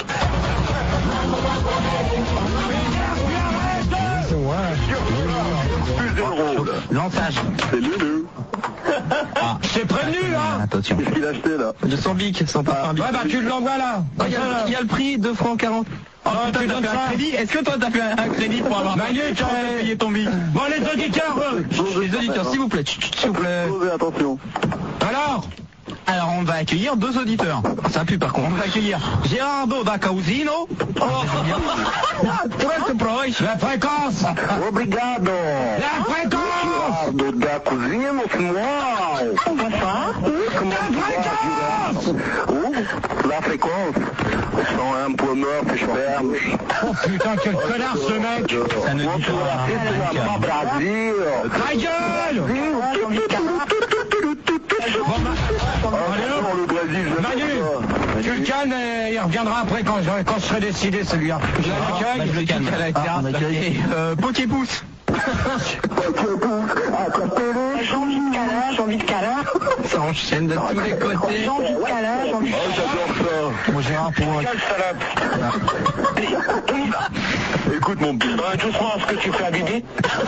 Lançage. C'est Lulu. Ah, je t'ai prévenu, hein. Attention. Qu'est-ce qu'il a acheté, là? De son bic, sans parfum bic. Ouais, bah tu l'envoies là. Il y a le prix, 2 francs 40. Oh, tu donnes ça. Est-ce que toi t'as fait un crédit pour avoir payé ton bic? Bon, les auditeurs, s'il vous plaît, s'il vous plaît. Attention. Alors on va accueillir 2 auditeurs. Ça pue par contre. On va accueillir Gerardo da Causino. La fréquence. Obrigado. La fréquence. Gerardo da Causino, wow. Bonsoir. La fréquence. 101 pour 9, j'espère. Oh putain, quel connard ce mec. Ça ne dit pas. Brasil. Ta gueule. Allez, le Brésil, Manu, Tu le calmes et il reviendra après quand je serai décidé celui-là. Je le calme. Poképousse. J'ai envie de câlin. Ça enchaîne de tous les côtés. J'ai envie de câlin. J'adore ça. Bon, Gérard, pour... Écoute mon petit. Tu seras ce que tu fais à Bibi.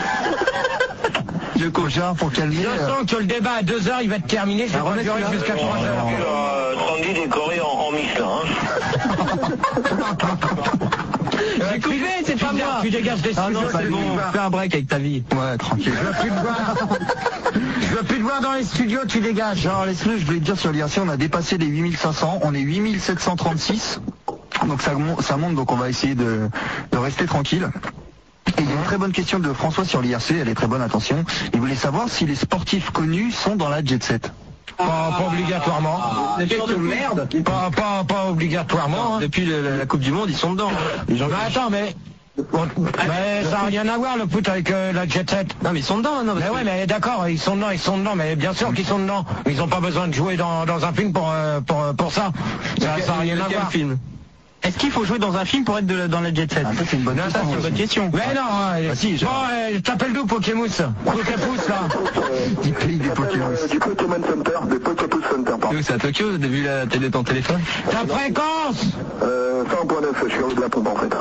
Gérard, pour calmer... Je sens que le débat à 2h, il va être terminé. Ça va durer jusqu'à 3h. Tanguy décoré en Michelin. J'ai coupé, c'est pas moi. Tu dégages des studios. Non, c'est bon. Fais un break avec ta vie. Ouais, tranquille. Je veux plus te voir dans les studios, tu dégages. Genre, laisse-le, je voulais te dire sur l'IRC, on a dépassé les 8500, on est 8736. Donc ça monte, donc on va essayer de rester tranquille. Et il y a une très bonne question de François sur l'IRC, elle est très bonne, attention. Il voulait savoir si les sportifs connus sont dans la jet set. Pas obligatoirement. De merde. Pas obligatoirement. Hein. Depuis la Coupe du Monde, ils sont dedans. Mais attends, mais ça n'a rien à voir le foot avec la jet set. Non, mais ils sont dedans, non. Mais ouais, mais d'accord, ils sont dedans, mais bien sûr qu'ils sont dedans. Ils n'ont pas besoin de jouer dans un film pour ça. Ça n'a rien à voir. Film. Est-ce qu'il faut jouer dans un film pour être dans la jet set? Ah, ça c'est une bonne question. C'est une bonne question. Mais non, bon, t'appelles d'où Pokémousse Poképousse là. Du pays des Pokémon. Du Pokémon Center, des Poképousse Center, pardon. C'est à Tokyo, t'as vu la télé de ton téléphone? Ta fréquence 100.9, je suis en haut de la pompe en fait.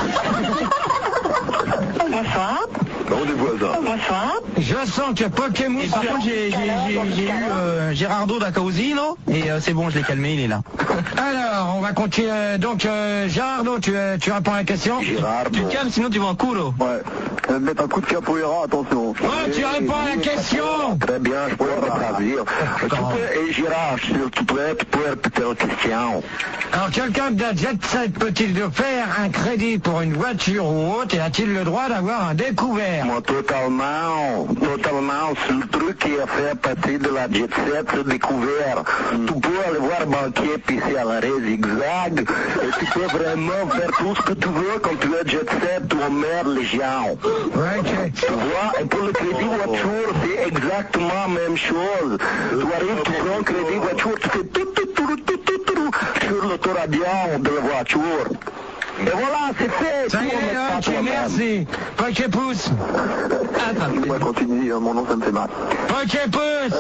Bonsoir. On est voisins. Bonsoir. Je sens que Pokémousse... Et par contre, j'ai eu Gerardo da Causino, et c'est bon, je l'ai calmé, il est là. Alors, on va continuer. Donc, Gerardo, tu réponds à la question. Gérard, Tu calmes, sinon tu vois un culo. ouais. Mettre un coup de capoeira, attention. Ouais, tu réponds à la question. Très bien, je pourrais retransire. Et Gérard, s'il te plaît, tu peux répéter la question. Alors, quelqu'un de la jet set peut-il faire un crédit pour une voiture ou autre et a-t-il le droit d'avoir un découvert? Moi, totalement, c'est le truc qui a fait partie de la jet set, le découvert. Tu peux aller voir banquier pisser à l'arrêt zigzag, et tu peux vraiment faire tout ce que tu veux quand tu es jet set, tu emmerdes les gens. Ouais, ok. Tu vois, et pour le crédit voiture, c'est exactement la même chose. Tu arrives, tu prends le crédit voiture, tu fais tout sur l'autoradion de la voiture. Et voilà, c'est fait. Ça y est, ok, merci. Poképousse. Moi, continue, mon nom, ça me fait mal. Poképousse.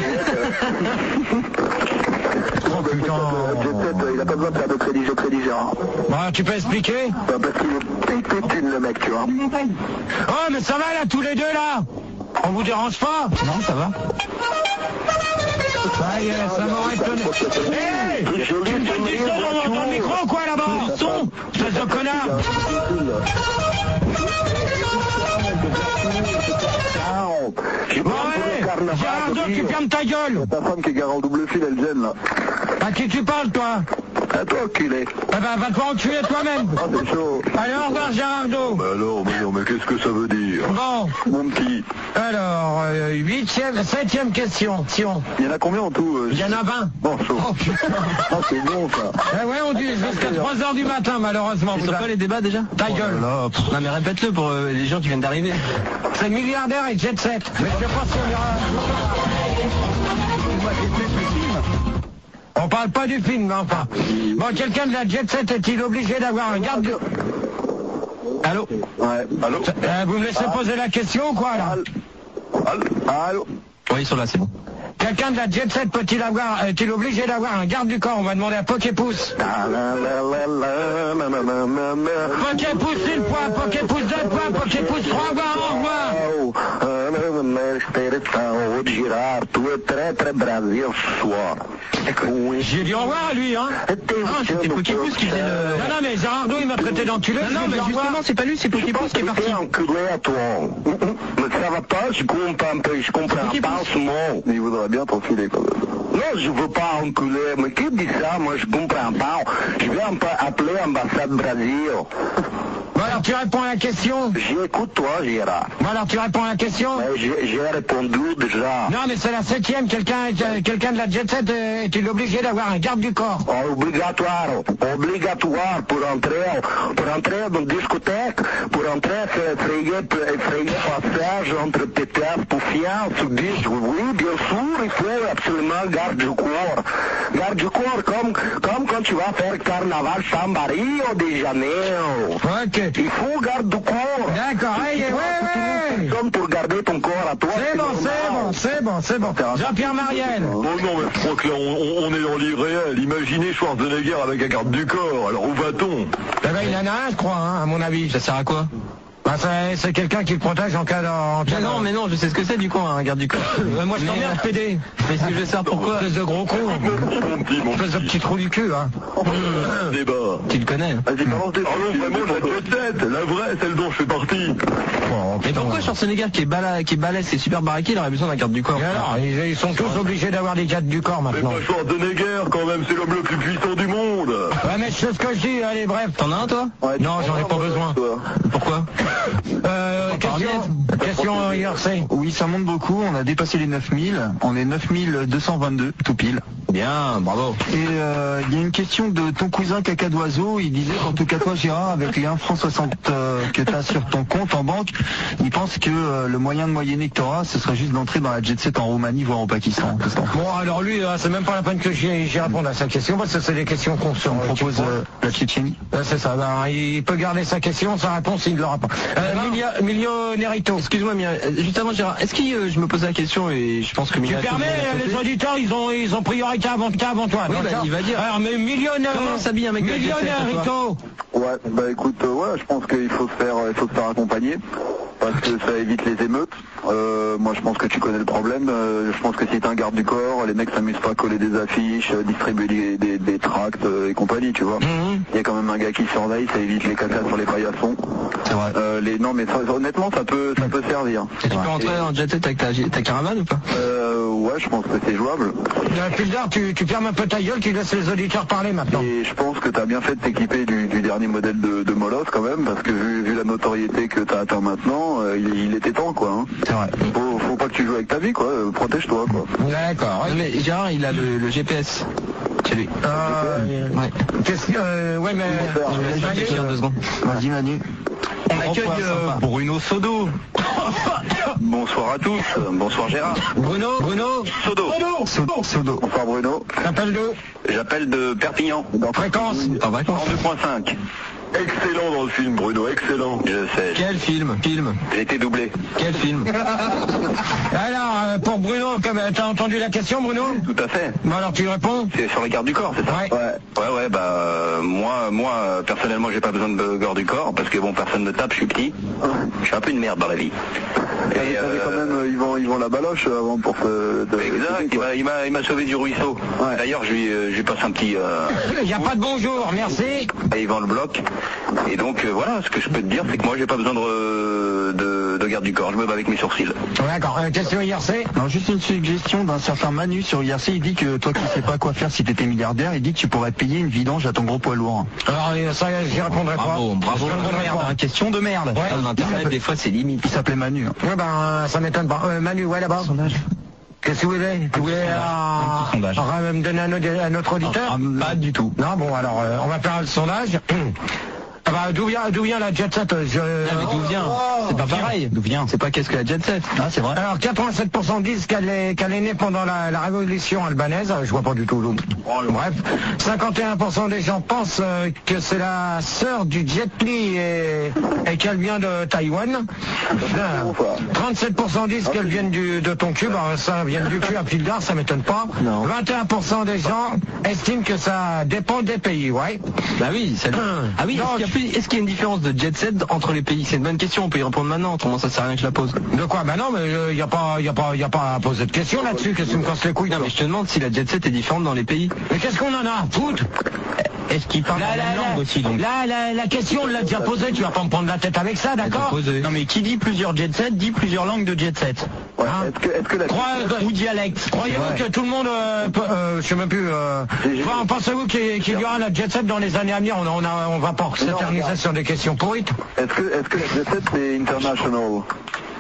Oh putain. Il a pas besoin de faire de crédit, Gérard. Bah, tu peux expliquer? Parce qu'il est pétune, le mec, tu vois. Oh, mais ça va là, tous les deux là? On vous dérange pas? Non, ça va. Ça y est, ça m'aurait étonné. Hé! Tu me donnes du son dans le micro, quoi, là-bas? Son! Espèce de connard! Bon, allez! Gérardo, tu fermes ta gueule! Ta femme qui est garée en double fil, elle gêne, là. À qui tu parles, toi? À toi, enculé. Eh ben, va te faire enculer toi-même! Ah, c'est chaud. Allez, au revoir, Gérardo! Mais alors, mais qu'est-ce que ça veut dire? Bon, Mon petit. alors, 7e question. Il y en a combien en tout Il y en a 20. Bon, chaud. Oh putain! Ah, c'est bon, ça. Eh ouais, on dit jusqu'à 3h du matin, malheureusement. Ils sont pas les débats déjà? Ta gueule! Non, mais répète-le pour les gens qui viennent d'arriver. C'est milliardaire et jet set. Mais je sais pas si on ira... On parle pas du film, mais enfin. Bon, quelqu'un de la jet set est-il obligé d'avoir un garde... Allô? Ouais. Allô? Vous me laissez poser la question ou quoi, là? Allô? Oui, ils sont là, c'est bon. Quelqu'un de la jet set est-il obligé d'avoir un garde du corps? On va demander à Poképousse. Poképousse une fois, Poképousse deux fois, Poképousse trois fois, au revoir. Gérard, tu es très Brasil ce soir. J'ai dit au revoir à lui, hein. Ah, c'était Poképousse qui faisait le... Non, mais Gérardo, il m'a traité d'enculé. Non, mais justement, c'est pas lui, c'est Poképousse qui est parti. Enculé à toi. Mais ça va pas, je comprends pas ce mot. Il voudrait bien t'enfiler quand même. Non, je veux pas enculer. Mais qui dit ça? Moi, je comprends pas. Je vais appeler l'ambassade Brésil. Bon, alors tu réponds à la question? J'écoute toi, Gérard. Bon, alors tu réponds à la question? J'ai répondu déjà. Non, mais c'est la 7e. Quelqu'un de la jet set est-il obligé d'avoir un garde du corps? Obligatoire pour entrer dans une discothèque, pour entrer, frayer passage entre pétards pour fiance. Oui, bien sûr, il faut absolument garder garde du corps. Garde du corps comme quand tu vas faire carnaval samba Rio de Janeiro. Ok. Il faut garde du corps. D'accord, ouais. Comme pour garder ton corps à toi. C'est bon. Jean-Pierre Mariel. Oh non, mais je crois que là, on est dans l'irréel. Imaginez Schwarzenegger avec un garde du corps. Alors où va-t-on? Eh ben, il en a un, je crois, hein, à mon avis. Ça sert à quoi? Bah, c'est quelqu'un qui le protège en cas de... Mais non, je sais ce que c'est du coup, un garde du corps. Moi, je t'emmerde, PD. Mais si je veux savoir pourquoi. Espèce de gros con. Espèce de petit trou du cul, hein. Débat. Tu le connais. Vas-y, balance des vraiment la jet-set, la vraie, celle dont je fais partie. Mais pourquoi Schwarzenegger qui est balèze, c'est super baraqué, il aurait besoin d'un garde du corps? Et alors, ils sont tous obligés d'avoir des gardes du corps maintenant. Mais pas Schwarzenegger quand même, c'est l'homme le plus puissant du monde. Ouais, mais je sais ce que je dis, allez, bref. T'en as un toi? Ouais, non, j'en ai pas besoin. Pourquoi? Question IRC. Oui, ça monte beaucoup, on a dépassé les 9000, on est 9222 tout pile. Bien, bravo. Et il y a une question de ton cousin Caca d'Oiseau, il disait qu'en tout cas toi Gérard, avec les 1 franc 60 que tu as sur ton compte en banque, il pense que le moyen de moyenner que tu auras, ce serait juste d'entrer dans la jet set en Roumanie, voire au Pakistan. Bon, alors lui, c'est même pas la peine que j'y réponde à sa question, parce que c'est des questions qu'on se propose la Tchétchénie. C'est ça, ben, il peut garder sa question, sa réponse, il ne l'aura pas. Millionérito. Excuse-moi, juste avant Gérard, est-ce que je me posais la question et je pense que tu permets, les auditeurs, ils ont priorité avant toi. Oui, bah, il va dire. Alors, mais millionnaire. Comment s'habille un mec Millionérito. Ouais, bah écoute, ouais, je pense qu'il faut se faire accompagner. Parce que ça évite les émeutes. Moi je pense que tu connais le problème. Je pense que si t'es un garde du corps, les mecs s'amusent pas à coller des affiches, distribuer des tracts et compagnie, tu vois. Il y a quand même un gars qui surveille, ça évite les cacas sur les paillassons. C'est vrai. Non mais honnêtement ça peut servir. Et tu peux rentrer en jet set avec ta caravane ou pas? Ouais, je pense que c'est jouable. Pildar, tu fermes un peu ta gueule, tu laisses les auditeurs parler maintenant. Et je pense que t'as bien fait de t'équiper du dernier modèle de Molos quand même, parce que vu la notoriété que t'as atteint maintenant, il était temps quoi. Hein. C'est vrai. Faut pas que tu joues avec ta vie quoi, protège-toi quoi. D'accord. Mais Gérard, il a le GPS. Chez lui. Ouais. Ouais, mais... Je vais 2 secondes. Vas-y Manu. On accueille Bruno Sodo. Bonsoir à tous. Bonsoir Gérard. Bruno Sodo. Bonsoir Bruno. T'appelles d'où? J'appelle de Perpignan. Dans fréquence. En vacances. En 2.5. Excellent dans le film, Bruno, excellent. Je sais. Quel film? J'ai été doublé. Quel film? Alors, pour Bruno, t'as entendu la question, Bruno? Tout à fait. Bon, alors tu réponds? C'est sur les gardes du corps, c'est ça? Ouais. Bah moi personnellement j'ai pas besoin de garde du corps parce que bon personne ne tape, je suis petit. Je suis un peu une merde dans la vie. Et quand même, ils vont la baloche avant pour se... Exact, il m'a sauvé du ruisseau. Ouais. D'ailleurs je lui passe un petit... Il n'y a pas de bonjour, merci. Et il vend le bloc. Et donc voilà, ce que je peux te dire c'est que moi j'ai pas besoin de garde du corps, je me bats avec mes sourcils. D'accord, question IRC? Alors juste une suggestion d'un certain Manu sur IRC, il dit que toi qui sais pas quoi faire si t'étais milliardaire, il dit que tu pourrais payer une vidange à ton gros poids lourd. Alors ça j'y répondrai pas. Bravo. Question de merde. Ouais. Internet des fois c'est limite. Il s'appelait Manu. Ouais ben ça m'étonne pas. Manu, ouais là-bas. Qu'est-ce que vous voulez? Tu voulais me donner à notre auditeur? Pas du tout. Non, bon alors on va faire le sondage. Ah bah, d'où vient la jet set? D'où vient? C'est pas pareil. D'où vient? C'est pas qu'est-ce que la jet set? Ah, c'est vrai. Alors 87% disent qu'elle est née pendant la révolution albanaise. Je vois pas du tout l'eau. Bref, 51% des gens pensent que c'est la sœur du Jet Li et qu'elle vient de Taïwan. 37% disent qu'elle vient de ton cul. Bah, ça vient du cul à Pildar, ça m'étonne pas. Non. 21% des gens estiment que ça dépend des pays, ouais. Bah oui, ah oui, est-ce qu'il y a une différence de jet set entre les pays? C'est une bonne question, on peut y répondre maintenant, autrement ça sert à rien que je la pose. De quoi? Bah non, mais y a pas à poser de question là-dessus, qu'est-ce que tu me casses les couilles? Non, mais je te demande si la jet set est différente dans les pays. Mais qu'est-ce qu'on en a à foutre? Est-ce qu'il parle la même langue aussi donc? La question, on l'a déjà posée, tu vas pas me prendre la tête avec ça, d'accord? Non mais qui dit plusieurs jet set dit plusieurs langues de jet set. Ouais. Est-ce que la... Ou dialecte. Croyez-vous que tout le monde je sais même plus pensez-vous qu'il y aura la jet set dans les années à venir? On va pas s'éterniser sur des questions pourrites. Est-ce que la jet set c'est international?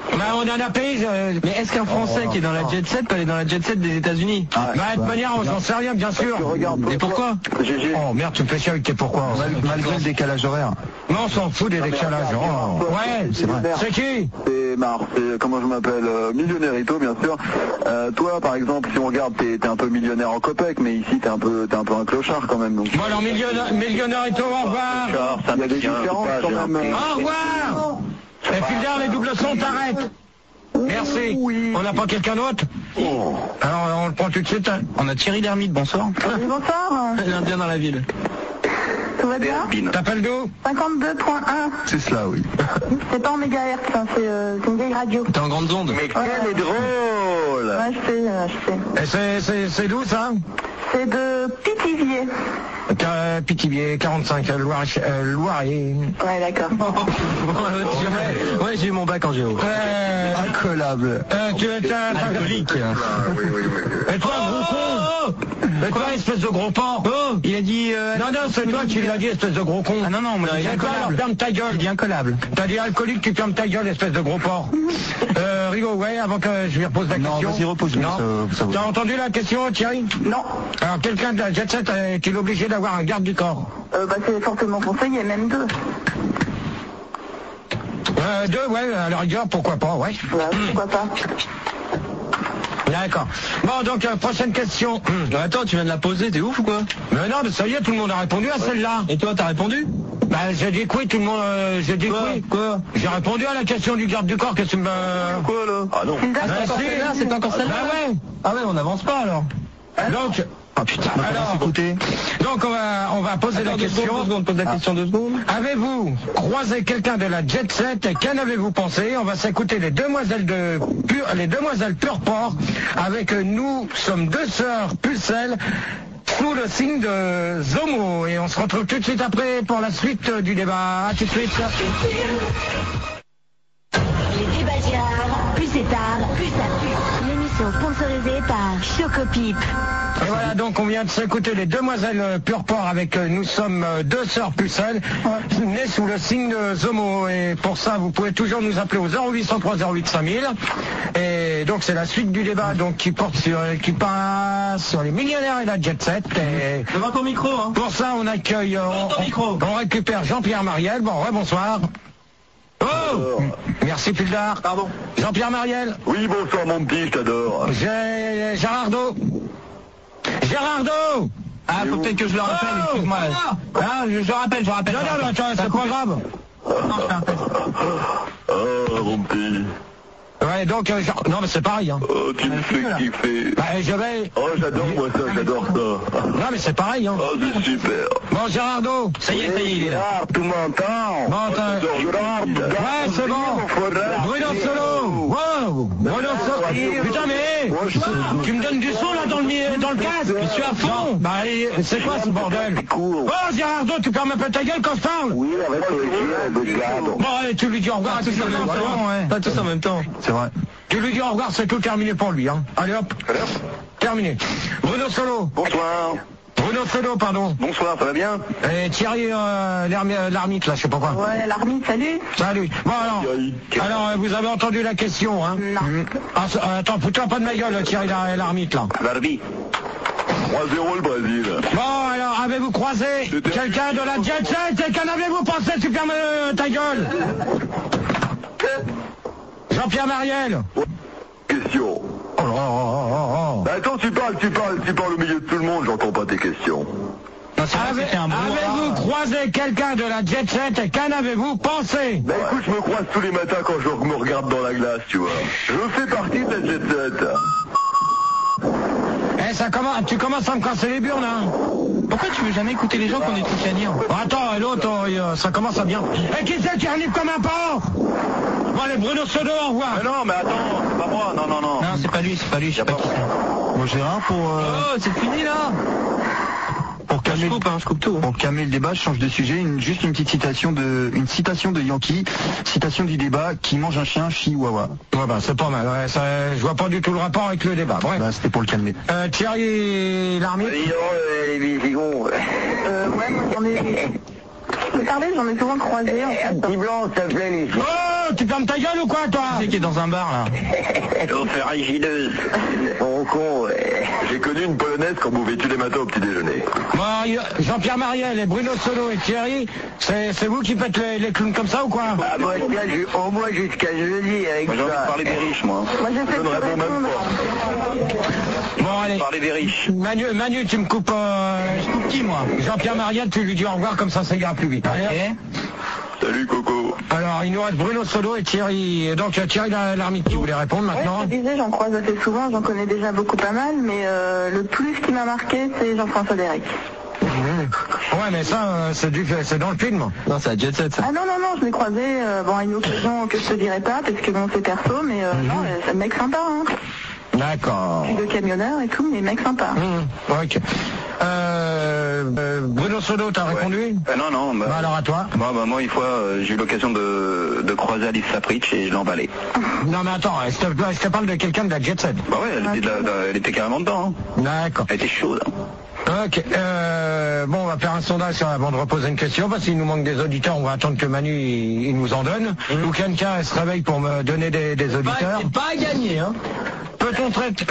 Bah, on en a payé. Mais est-ce qu'un Français qui est dans la jet set peut aller dans la jet set des États-Unis? Bah, de toute manière, on s'en sait rien, bien sûr. Et pourquoi? Oh merde, tu me fais chier avec tes pourquoi. Malgré le décalage horaire. Non, on s'en fout des décalages. Oh. Ouais, c'est vrai. C'est qui? C'est Mars, comment je m'appelle, Millionnairito bien sûr. Toi par exemple, si on regarde, t'es un peu millionnaire en copec, mais ici t'es un peu un clochard quand même. Donc. Bon alors Millionnairito, au revoir. Il y a des différences quand même. Au revoir. Et puis là, les doubles sons, t'arrêtes. Merci. On n'a pas quelqu'un d'autre? Alors on le prend tout de suite. Hein. On a Thierry Lhermitte, bonsoir. Bonsoir. L'Indien dans la ville. Tout va bien? T'appelles d'où? 52.1. C'est cela, oui. C'est pas en mégahertz, hein, c'est une vieille radio. T'es en grande onde. Mais quel est drôle! Ouais, je sais. Et c'est d'où ça? C'est de Pithiviers. Pithiviers, 45, Loiret. Ouais, d'accord. Ouais, j'ai eu mon bac en géo. Incollable. Tu es un alcoolique. Et toi, gros con? Et toi, espèce de gros porc? Il a dit... Non, c'est toi qui l'as dit, espèce de gros con. Ah non, moi, il est incollable. Ferme ta gueule. Il dit incollable. T'as dit alcoolique, tu fermes ta gueule, espèce de gros porc. Rigo, ouais, avant que je lui repose la question. Non, vas-y, repose-lui. T'as entendu la question, Thierry? Non. Alors, quelqu'un de la jet set est-il obligé d'avoir un garde du corps? Bah, c'est fortement conseillé, même deux. Deux, ouais, à la rigueur, pourquoi pas, ouais. Bah, pourquoi pas. D'accord. Bon, donc, prochaine question. Attends, tu viens de la poser, t'es ouf ou quoi? Mais non, mais ça y est, tout le monde a répondu à celle-là. Et toi, t'as répondu? Bah, j'ai dit que oui, tout le monde, j'ai dit que oui. Quoi? J'ai répondu à la question du garde du corps, qu'est-ce que tu me... Quoi là? Ah non. C'est encore celle-là? Bah ouais. Ah ouais, on n'avance pas alors. Donc... Ah putain, alors, écoutez. Donc on va poser la question. Pose la question 2 secondes. Avez-vous croisé quelqu'un de la jet set et qu'en avez-vous pensé? On va s'écouter les demoiselles Pur Port avec Nous sommes deux sœurs pucelles sous le signe de Zomo. Et on se retrouve tout de suite après pour la suite du débat. À tout de suite. Les débats Gérard, plus c'est tard, plus ça pue. L'émission sponsorisée par Chocopip. Et voilà, donc on vient de s'écouter les demoiselles Pur Port avec Nous sommes deux sœurs pucelles, nées sous le signe de Zomo. Et pour ça, vous pouvez toujours nous appeler au 0803 08 5000. Et donc c'est la suite du débat donc qui passe sur les millionnaires et la jet set. Et devant ton micro, hein. Pour ça, on accueille, on récupère Jean-Pierre Mariel. Bon, ouais, bonsoir. Oh, merci Pildar. Pardon. Jean-Pierre Mariel. Oui, bonsoir mon petit, je t'adore. Gérardo. Gérardo. Ah, faut peut-être que je le rappelle, excuse-moi. Ah, je rappelle. Non, attends, c'est pas grave. Non, je fais un test. Ah, mon petit. Ouais, donc, non, mais c'est pareil, hein. Oh, tu me fais kiffer. Bah, je vais... Oh, j'adore moi ça, j'adore ça. Non, mais c'est pareil, hein. Oh, c'est super. Bon, Gérardo. Ça y est, il est là. Tu m'entends? Ouais, c'est bon. Bruno Solo. Wow. Bruno Solo. Putain, mais tu me donnes du son, là, dans le casque. Je suis à fond. Bah, c'est quoi ce bordel? Oh, Gérardo, tu perds un peu ta gueule quand je parle? Oui, avec le gars. Bon, allez, tu lui dis au revoir. Tous en même temps, ouais. Pas tous en même temps. C'est vrai. Tu lui dis au revoir, c'est tout terminé pour lui, hein. Allez hop. Terminé. Bruno Solo. Bonsoir. Bruno Solo, pardon. Bonsoir, ça va bien? Et Thierry l'ermite, là, je sais pas quoi. Ouais, l'ermite, salut. Salut. Bon, alors vous avez entendu la question, hein? Non. Ah, attends, fous-toi pas de ma gueule, Thierry l'ermite, là. Barbie. 3-0 le Brésil. Bon, alors, avez-vous croisé quelqu'un de la jet set et qu'en avez-vous pensé? Tu fermes ta gueule. Jean-Pierre Mariel. Question. Oh. Bah attends, tu parles au milieu de tout le monde, j'entends pas tes questions. Avez-vous croisé quelqu'un de la jet set et qu'en avez-vous pensé? Bah écoute, je me croise tous les matins quand je me regarde dans la glace, tu vois. Je fais partie de la jet set. Tu commences à me casser les burnes, hein. Pourquoi tu veux jamais écouter les gens qu'on est tous à dire? Attends, et l'autre, ça commence à bien. Et qui c'est qui arrive comme un porc? Bon, allez, Bruno Sodo, au revoir. Mais non, mais attends, c'est pas moi, non. Non, c'est pas lui, je sais pas qui c'est. Bon, Gérard, Oh, c'est fini, là. Je coupe tout. Pour calmer le débat, je change de sujet. Juste une petite citation de Yankee, citation du débat: qui mange un chien, chihuahua. Ouais, bah, c'est pas mal. Ouais, je vois pas du tout le rapport avec le débat. Bref. Bah, c'était pour le calmer. Thierry l'Armée. Ouais, moi j'en ai... Je peux parler, j'en ai souvent croisé en fait. Petit blanc, ça s'appelait les... Oh tu fermes ta gueule ou quoi, toi? C'est qui est dans un bar, là. Oh, ferragineuse. Oh con, ouais. J'ai connu une polonaise quand vous vêtu les matins au petit déjeuner. Bon, Jean-Pierre Mariel et Bruno Solo et Thierry, c'est vous qui faites les clowns comme ça ou quoi? Ah, moi, au moins jusqu'à jeudi avec Moi, j'ai envie de ça. parler des riches, moi. Moi, je fais Je ne que réponds même répondre. pas. Bon, allez. Parler des riches. Manu, tu me coupes... Je coupe qui, moi? Jean-Pierre Mariel, tu lui dis au revoir, comme ça ira plus vite. Allez. Salut Coco. Alors, il nous reste Bruno Solo et Thierry. Donc, Thierry Lhermitte qui voulait répondre Ouais, maintenant. je te disais, j'en croise assez souvent, j'en connais déjà beaucoup pas mal, mais le plus qui m'a marqué, c'est Jean-François Derek. Ouais, mais ça, c'est dans le film. Non, c'est la Jet Set, ça. Ah non, je l'ai croisé, bon, à une occasion que je te dirai pas, parce que bon, c'est perso, mais non, c'est un mec sympa, hein. D'accord. Puis de camionneur et tout, mais mec sympa. Ok. Bruno Solo, t'as répondu? Non. Bah alors à toi. Moi, une fois, j'ai eu l'occasion de croiser Alice Sapritch et je l'ai emballée. Non mais attends, je te parle de quelqu'un de la Jet Set. Bah ouais, elle était carrément dedans. Hein. D'accord. Elle était chaude. Ok. Bon, on va faire un sondage avant de reposer une question, parce qu'il nous manque des auditeurs, on va attendre que Manu il nous en donne. Ou quelqu'un se réveille pour me donner des auditeurs. C'est pas à gagner, hein. Peut-on traiter...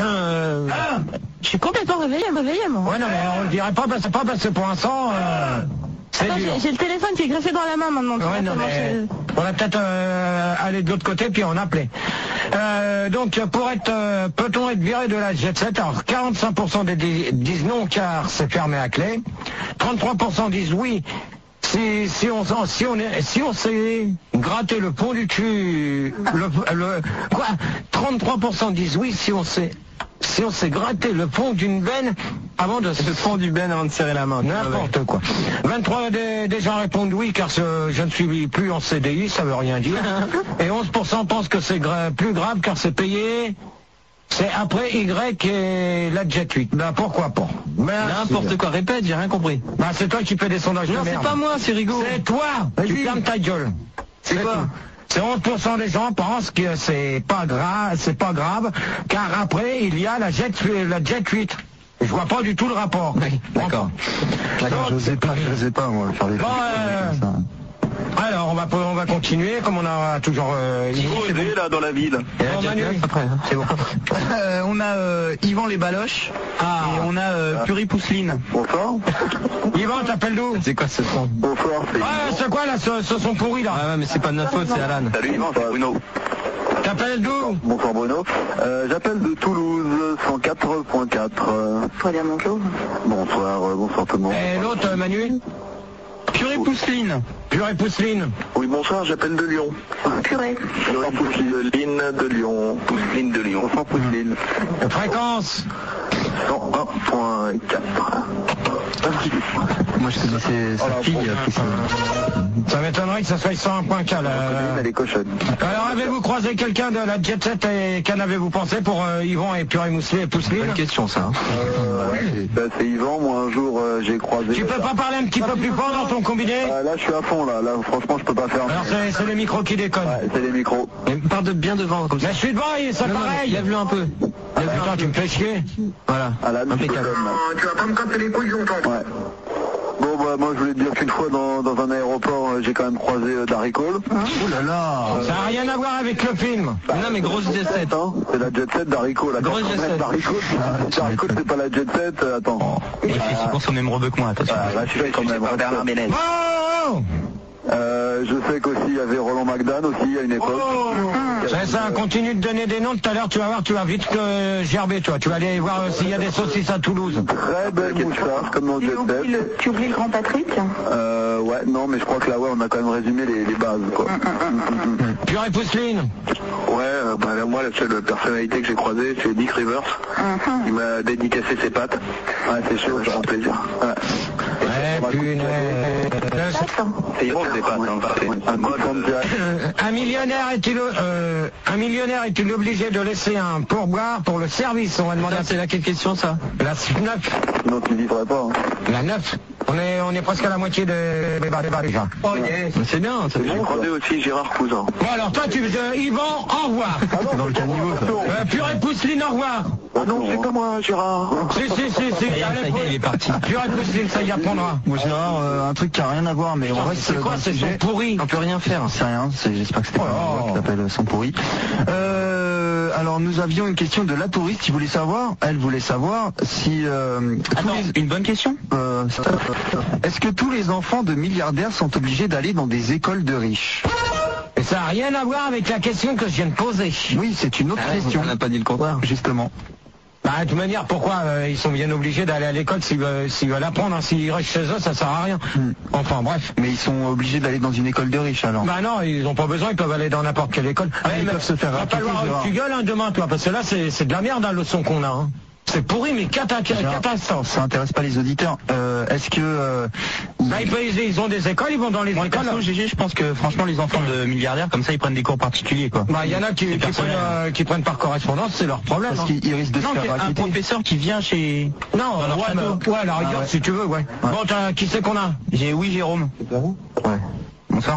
Je suis complètement réveillée, moi. Ouais, non, mais on le dirait pas parce que pour l'instant... c'est Attends, dur. j'ai le téléphone qui est greffé dans la main maintenant. tu Ouais, vois, non, comment mais je- on va peut-être aller de l'autre côté puis en appeler. Donc, peut-on être viré de la Jet Set? Alors, 45% disent non car c'est fermé à clé. 33% disent oui. Si on s'est gratté le pont du cul, quoi? 33% disent oui si on s'est gratté le fond d'une veine avant de Le fond du ben avant de serrer la main. n'importe quoi. 23 des gens répondent oui car je ne suis plus en CDI, ça veut rien dire. Et 11% pensent que c'est plus grave car c'est payé. C'est après Y et la Jet 8. Ben pourquoi pas? N'importe quoi, répète, j'ai rien compris. Ben c'est toi qui fais des sondages de Non, c'est merde. pas moi, c'est Rigaud. C'est toi. Tu fermes ta gueule. C'est quoi? tout. C'est 11% des gens pensent que c'est pas grave, car après il y a la Jet 8. Je vois pas du tout le rapport. Oui, d'accord. J'osais pas, moi, faire des Bon, trucs comme ça. alors on va continuer comme on a toujours. Osé là dans la ville. Bon, Manu, Après, hein, c'est bon. On a Yvan les Baloches et on a Puri Pousseline. Bonsoir. Yvan, t'appelles d'où? C'est quoi ce son? Bonsoir, c'est Ah, c'est quoi là, ce son pourri là? Ah ouais, mais c'est pas de notre faute, c'est Alan. Salut Yvan, c'est Bruno. T'appelles d'où? Bonsoir Bruno. J'appelle de Toulouse, 104.4. Faut dire bonjour. Bonsoir tout le monde. Et l'autre, Manu? Puri Pousseline. Purée Pousseline. Oui, bonsoir, j'appelle de Lyon. Purée. Pousseline de Lyon. Pousseline de Lyon. Bonsoir Pousseline. Fréquence. 101.4. Moi, je connaissais sa fille, Ça m'étonnerait que ça soit 101.4 là. Elle est cochonne. Alors avez-vous croisé quelqu'un de la Jet Set et qu'en avez-vous pensé pour Yvan et Purée Pousseline? Bonne question, ça. C'est Yvan, moi un jour j'ai croisé... Tu peux pas parler un petit peu plus fort dans ton combiné? Là je suis à fond là franchement je peux pas faire... Alors c'est le micro qui déconne. Ouais, c'est les micros. Mais parle de bien devant, comme ça. Mais je suis devant et c'est Non, pareil. lève-le un peu. Putain, tu me fais chier. Voilà. Ah là, Impeccable. tu vas pas me casser les couilles longtemps. Ouais. Bon bah moi je voulais te dire qu'une fois dans un aéroport j'ai quand même croisé Darry Cole. Oh là là. Ça n'a rien à voir avec le film. Non, mais grosse Jet Set. Hein, c'est la Jet Set Darry Cole. Grosse Jet Set. Darry Cole c'est pas la Jet Set, attends. Il fait si pour son même rebeu que moi, attention. Là je suis quand même. Bernard Ménez. Oh, Je sais qu'aussi il y avait Roland McDan aussi à une époque. ça continue de donner des noms tout à l'heure, tu vas voir, tu vas vite gerber toi. Tu vas aller voir s'il y a des saucisses à Toulouse. Très belle moustache comme dans Jet Set. Tu oublies le grand Patrick? Ouais non mais je crois que là ouais on a quand même résumé les bases quoi. Purée Pousseline. Ouais, bah, moi la seule personnalité que j'ai croisée c'est Dick Rivers. Il m'a dédicacé ses pattes. Ouais c'est chaud, ça rend plaisir. Ouais. Punaise. C'est Yvan des pattes, hein, parfait. Un millionnaire est-il obligé de laisser un pourboire pour le service? On va demander C'est laquelle question, ça? la 9. Non tu ne vivrais pas. Hein. La 9. On est presque à la moitié des débats déjà. Oh yes. C'est bien, ça fait J'ai croisé aussi Gérard Cousin. Bon alors toi tu Yvan, au revoir. C'est dans le caniveau, ça. Purée Pousseline, au revoir. Ah non c'est pas moi Gérard. Si. il est parti. Tu aurais Christine, ça y apprendra. Bon Gérard, un truc qui a rien à voir, mais on reste. C'est quoi, c'est son pourri? On peut rien faire. C'est rien, j'espère que c'était pas moi qui t'appelle son pourri. Alors nous avions une question de la touriste qui voulait savoir, elle voulait savoir si... une bonne question. Est-ce que tous les enfants de milliardaires sont obligés d'aller dans des écoles de riches? Et ça n'a rien à voir avec la question que je viens de poser. Oui, c'est une autre question. On n'a pas dit le contraire. Justement. Bah, de toute manière, pourquoi ils sont bien obligés d'aller à l'école s'ils veulent apprendre, hein. S'ils restent chez eux, ça sert à rien. Enfin, bref. Mais ils sont obligés d'aller dans une école de riches, alors? Bah non, ils n'ont pas besoin, ils peuvent aller dans n'importe quelle école. Ils peuvent se faire va raqueter, falloir que tu gueules, hein, demain, toi, parce que là, c'est de la merde, hein, le son qu'on a, hein. C'est pourri, mais catastrophe. Ça intéresse pas les auditeurs. Est-ce que... ils ont des écoles, ils vont dans les écoles. Perso, GG, je pense que franchement les enfants de milliardaires, comme ça ils prennent des cours particuliers, quoi. Bah, il y en a qui prennent par correspondance, c'est leur problème. Parce qu'ils risquent de se faire un raqueter. professeur qui vient chez... Non, ouais, à la rigueur, si tu veux, ouais. Bon, qui c'est qu'on a? Oui, Jérôme. Ouais. Bonsoir.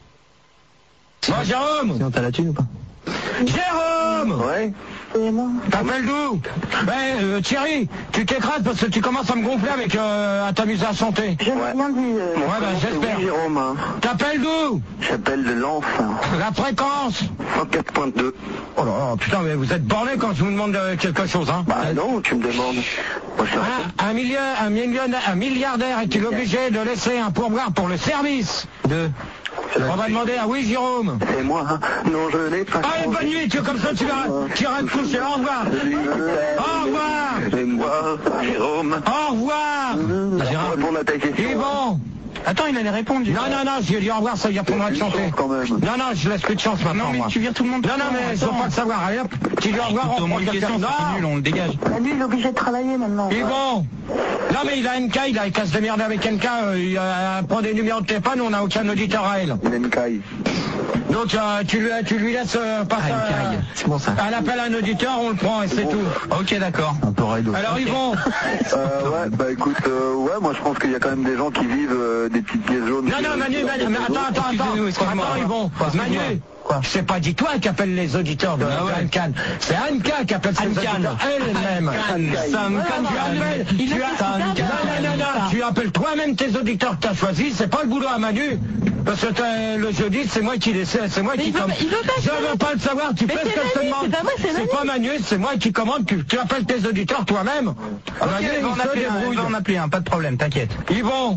Bon, Jérôme! Sinon t'as la thune ou pas? Jérôme! Ouais. T'appelles d'où? Ben, Thierry, tu t'écrases parce que tu commences à me gonfler avec à t'amuser à chanter. Je n'ai rien dit. Ouais, ben j'espère. Oui, Jérôme. T'appelles d'où? J'appelle de Lens. La fréquence? 104.2. Oh là là, putain, mais vous êtes borné quand je vous demande quelque chose, hein. Bah non, tu me demandes. Moi, je Un milliardaire est-il obligé de laisser un pourboire pour le service? On va demander à oui, Jérôme. C'est moi, hein. Non, je n'ai pas... Allez, bonne nuit, comme ça tu iras te coucher. Au revoir. Au revoir. C'est moi, Jérôme. Au revoir. Gérard, répondre à ta question. Et bon. Attends, il allait répondre. Non, je lui ai dit au revoir, ça y apprendra de chanter. Quand même. Non, je laisse plus de chance maintenant. Non, mais moi. tu vires tout le monde. Non, mais je veux pas le savoir. Allez hop, tu lui dis au revoir, on prend quelqu'un. C'est nul, on le dégage. Lui, il est obligé de travailler maintenant. Et bon. Non, mais il a NK, il casse de merde avec NK, il prend des numéros de téléphone, on n'a aucun auditeur à elle. Il a une caille. Donc tu lui laisses passer c'est bon ça. elle appelle un auditeur, on le prend et c'est tout. Ok, d'accord. Un peu raide. Alors ils vont. Ouais, bah écoute, ouais, moi je pense qu'il y a quand même des gens qui vivent des petites pièces jaunes. Non, Manu, mais attends, ils vont. Manu, c'est pas dit toi qui appelle les auditeurs de Anne-Can, c'est Anne-Can qui appelle ses auditeurs elle-même. Tu appelles toi-même tes auditeurs que tu as choisis, c'est pas le boulot à Manu. Parce que le jeudi, c'est moi qui les sais, c'est moi qui commande. Je veux pas le savoir, tu fais ce que je te demande. C'est pas Manu, c'est moi qui commande, tu appelles tes auditeurs toi-même. Ok, on va en appeler un, pas de problème, t'inquiète. Ils vont.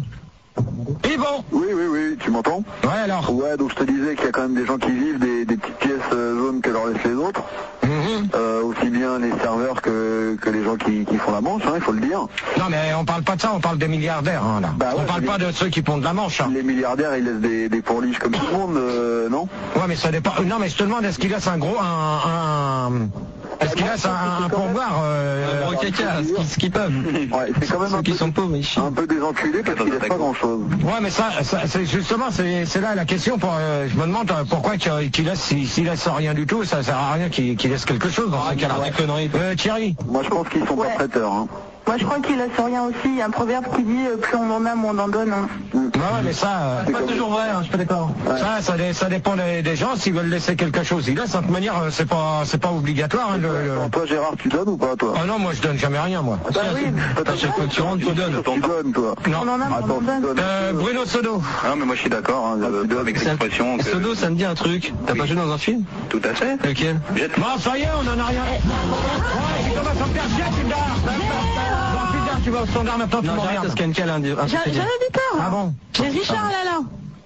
Oui, tu m'entends? Ouais, alors. Ouais, donc je te disais qu'il y a quand même des gens qui vivent des petites pièces jaunes que leur laissent les autres. Aussi bien les serveurs que les gens qui font la manche, hein, il faut le dire. Non, mais on parle pas de ça, on parle des milliardaires, hein, là. Bah ouais, on parle pas de ceux qui font de la manche. Hein. Les milliardaires, ils laissent des pourliches comme tout le monde, non? Ouais, mais ça dépend. Non, mais je te demande, est-ce qu'il laisse est-ce qu'il laisse un pourboire gros caca, ce qu'ils peuvent. Ouais, c'est quand même ceux qui sont pauvres, un peu des enculés parce qu'ils laissent pas grand-chose. Ouais, mais ça c'est justement, c'est là la question. Je me demande pourquoi qu'il laisse, s'il laisse rien du tout, ça sert à rien qu'il laisse quelque chose dans ce cas-là. Thierry. Moi, je pense qu'ils sont pas prêteurs, hein. Moi, je crois qu'il laisse rien aussi. Il y a un proverbe qui dit plus on en a, moins on en donne. Hein. Ouais, mais ça, c'est pas toujours vrai, hein, je suis pas d'accord. Ouais. Ça dépend des gens. S'ils veulent laisser quelque chose, ils laissent. De toute manière, c'est pas obligatoire. Hein, Toi, Gérard, tu donnes ou pas, toi? Ah non, moi, je donne jamais rien, moi. Bah oui. À chaque fois que tu rentres, tu donnes, toi. Non. On en a, on en donne. Bruno Sodo. Non, mais moi, je suis d'accord, hein, avec l'expression. Sodo, ça me dit un truc. T'as pas joué dans un film? Tout à fait. Lequel? Bon, ça y est, on en a rien. Ouais, tu commences à me faire chier, tu dors. Tu vas au standard maintenant, tu m'emmerdes. Parce qu'Anne a un J'ai un auditeur. Ah bon? J'ai Richard Lalin.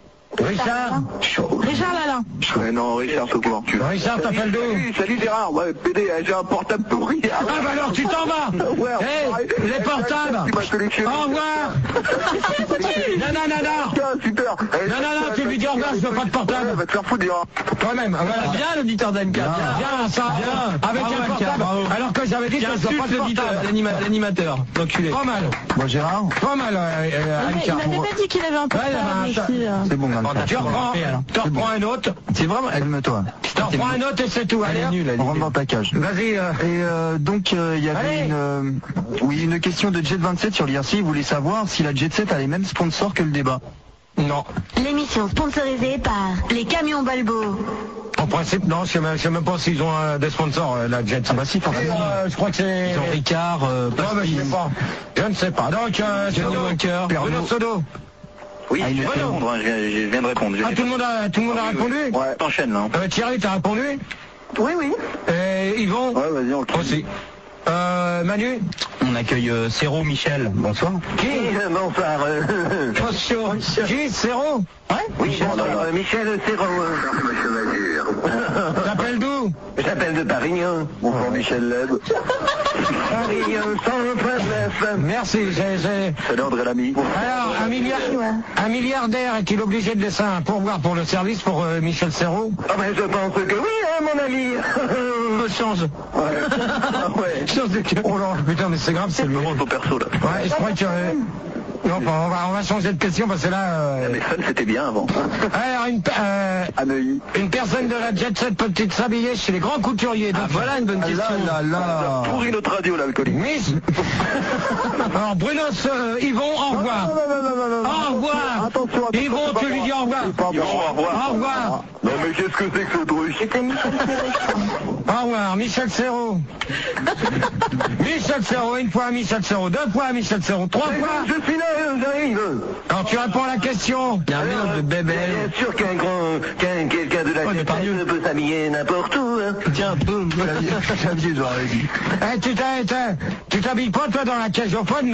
Richard Lalin. Ouais, non, Richard, tout court. Richard, t'appelles d'où? Salut Gérard, ouais, PD, j'ai un portable pourri. Ah bah alors tu t'en vas. Ouais, les portables. Au revoir. Non. Super. Non, tu lui dis au revoir, je veux pas de portable. Va te faire foutre, Gérard. Toi-même, voilà. Bien l'auditeur d'Anne. Bien, ça. Avec un portable. Alors que j'avais dit que je veux pas de portable. L'animateur. L'enculé. Pas mal. Bon, Gérard. Pas mal, Il n'avait pas dit qu'il avait un portable ici. C'est bon, Tu reprends un autre. C'est vraiment, calme-toi. Tu reprends un autre et c'est tout. Allez, on rentre dans ta cage. Vas-y. Et donc, il y avait une question de Jet27 sur l'IRC. Il voulait savoir si la Jet 7 a les mêmes sponsors que le débat. Non. L'émission sponsorisée par les camions Balbo. En principe, non, je sais même pas s'ils ont des sponsors, la Jet. Ah bah si, forcément. Je crois que c'est... Ils ont Ricard, non, mais je sais pas. Je ne sais pas. Donc, Johnny Walker, Bruno Sodo. Oui, je viens de répondre. Je viens de répondre. Ah, tout le monde a répondu? Ouais. T'enchaînes là. Thierry, t'as répondu? Oui, oui. Yvon? Ouais, vas-y, on le Aussi. Manu? On accueille Céro Michel. Bonsoir. Qui? Bonsoir. Qui? Céro? Ouais? Oui, bonsoir. Michel Céro. T'appelles d'où? J'appelle de Paris. Bonjour Michel Leb. Paris 129. Merci, Salut André Lamy. Alors, un milliardaire est-il obligé de laisser un pourboire pour le service pour Michel Serrault? Ah ben je pense que oui, hein, mon ami. Change. Ouais. Change de cœur. Oh là, putain, mais c'est grave, c'est lui. Vraiment ton perso là. Ouais, je crois que... Non, on va changer de question parce que là... Mais Fun c'était bien avant. Alors, une personne de la Jet Set peut-il s'habiller chez les grands couturiers? Donc voilà une bonne question. Là. Pourri notre radio l'alcoolique. Miss. Alors Bruno, Yvon, au revoir. Au revoir. Attention. Yvon, tu lui dis au revoir. Yvon, au revoir. Au revoir. Non mais qu'est-ce que c'est que ce truc? C'était Michel Serrault. Au revoir, Michel Serrault. Michel Serrault, une fois Michel Serrault, deux fois Michel Serrault, trois fois. Je suis là, j'arrive. Quand tu réponds à la question. Il y a un mélange de bébé. Bien sûr quelqu'un de la tête peut s'habiller n'importe où. Hein. Tiens, boum. Xavier, j'aurais dit. Tu t'habilles pas toi dans la cage au fond?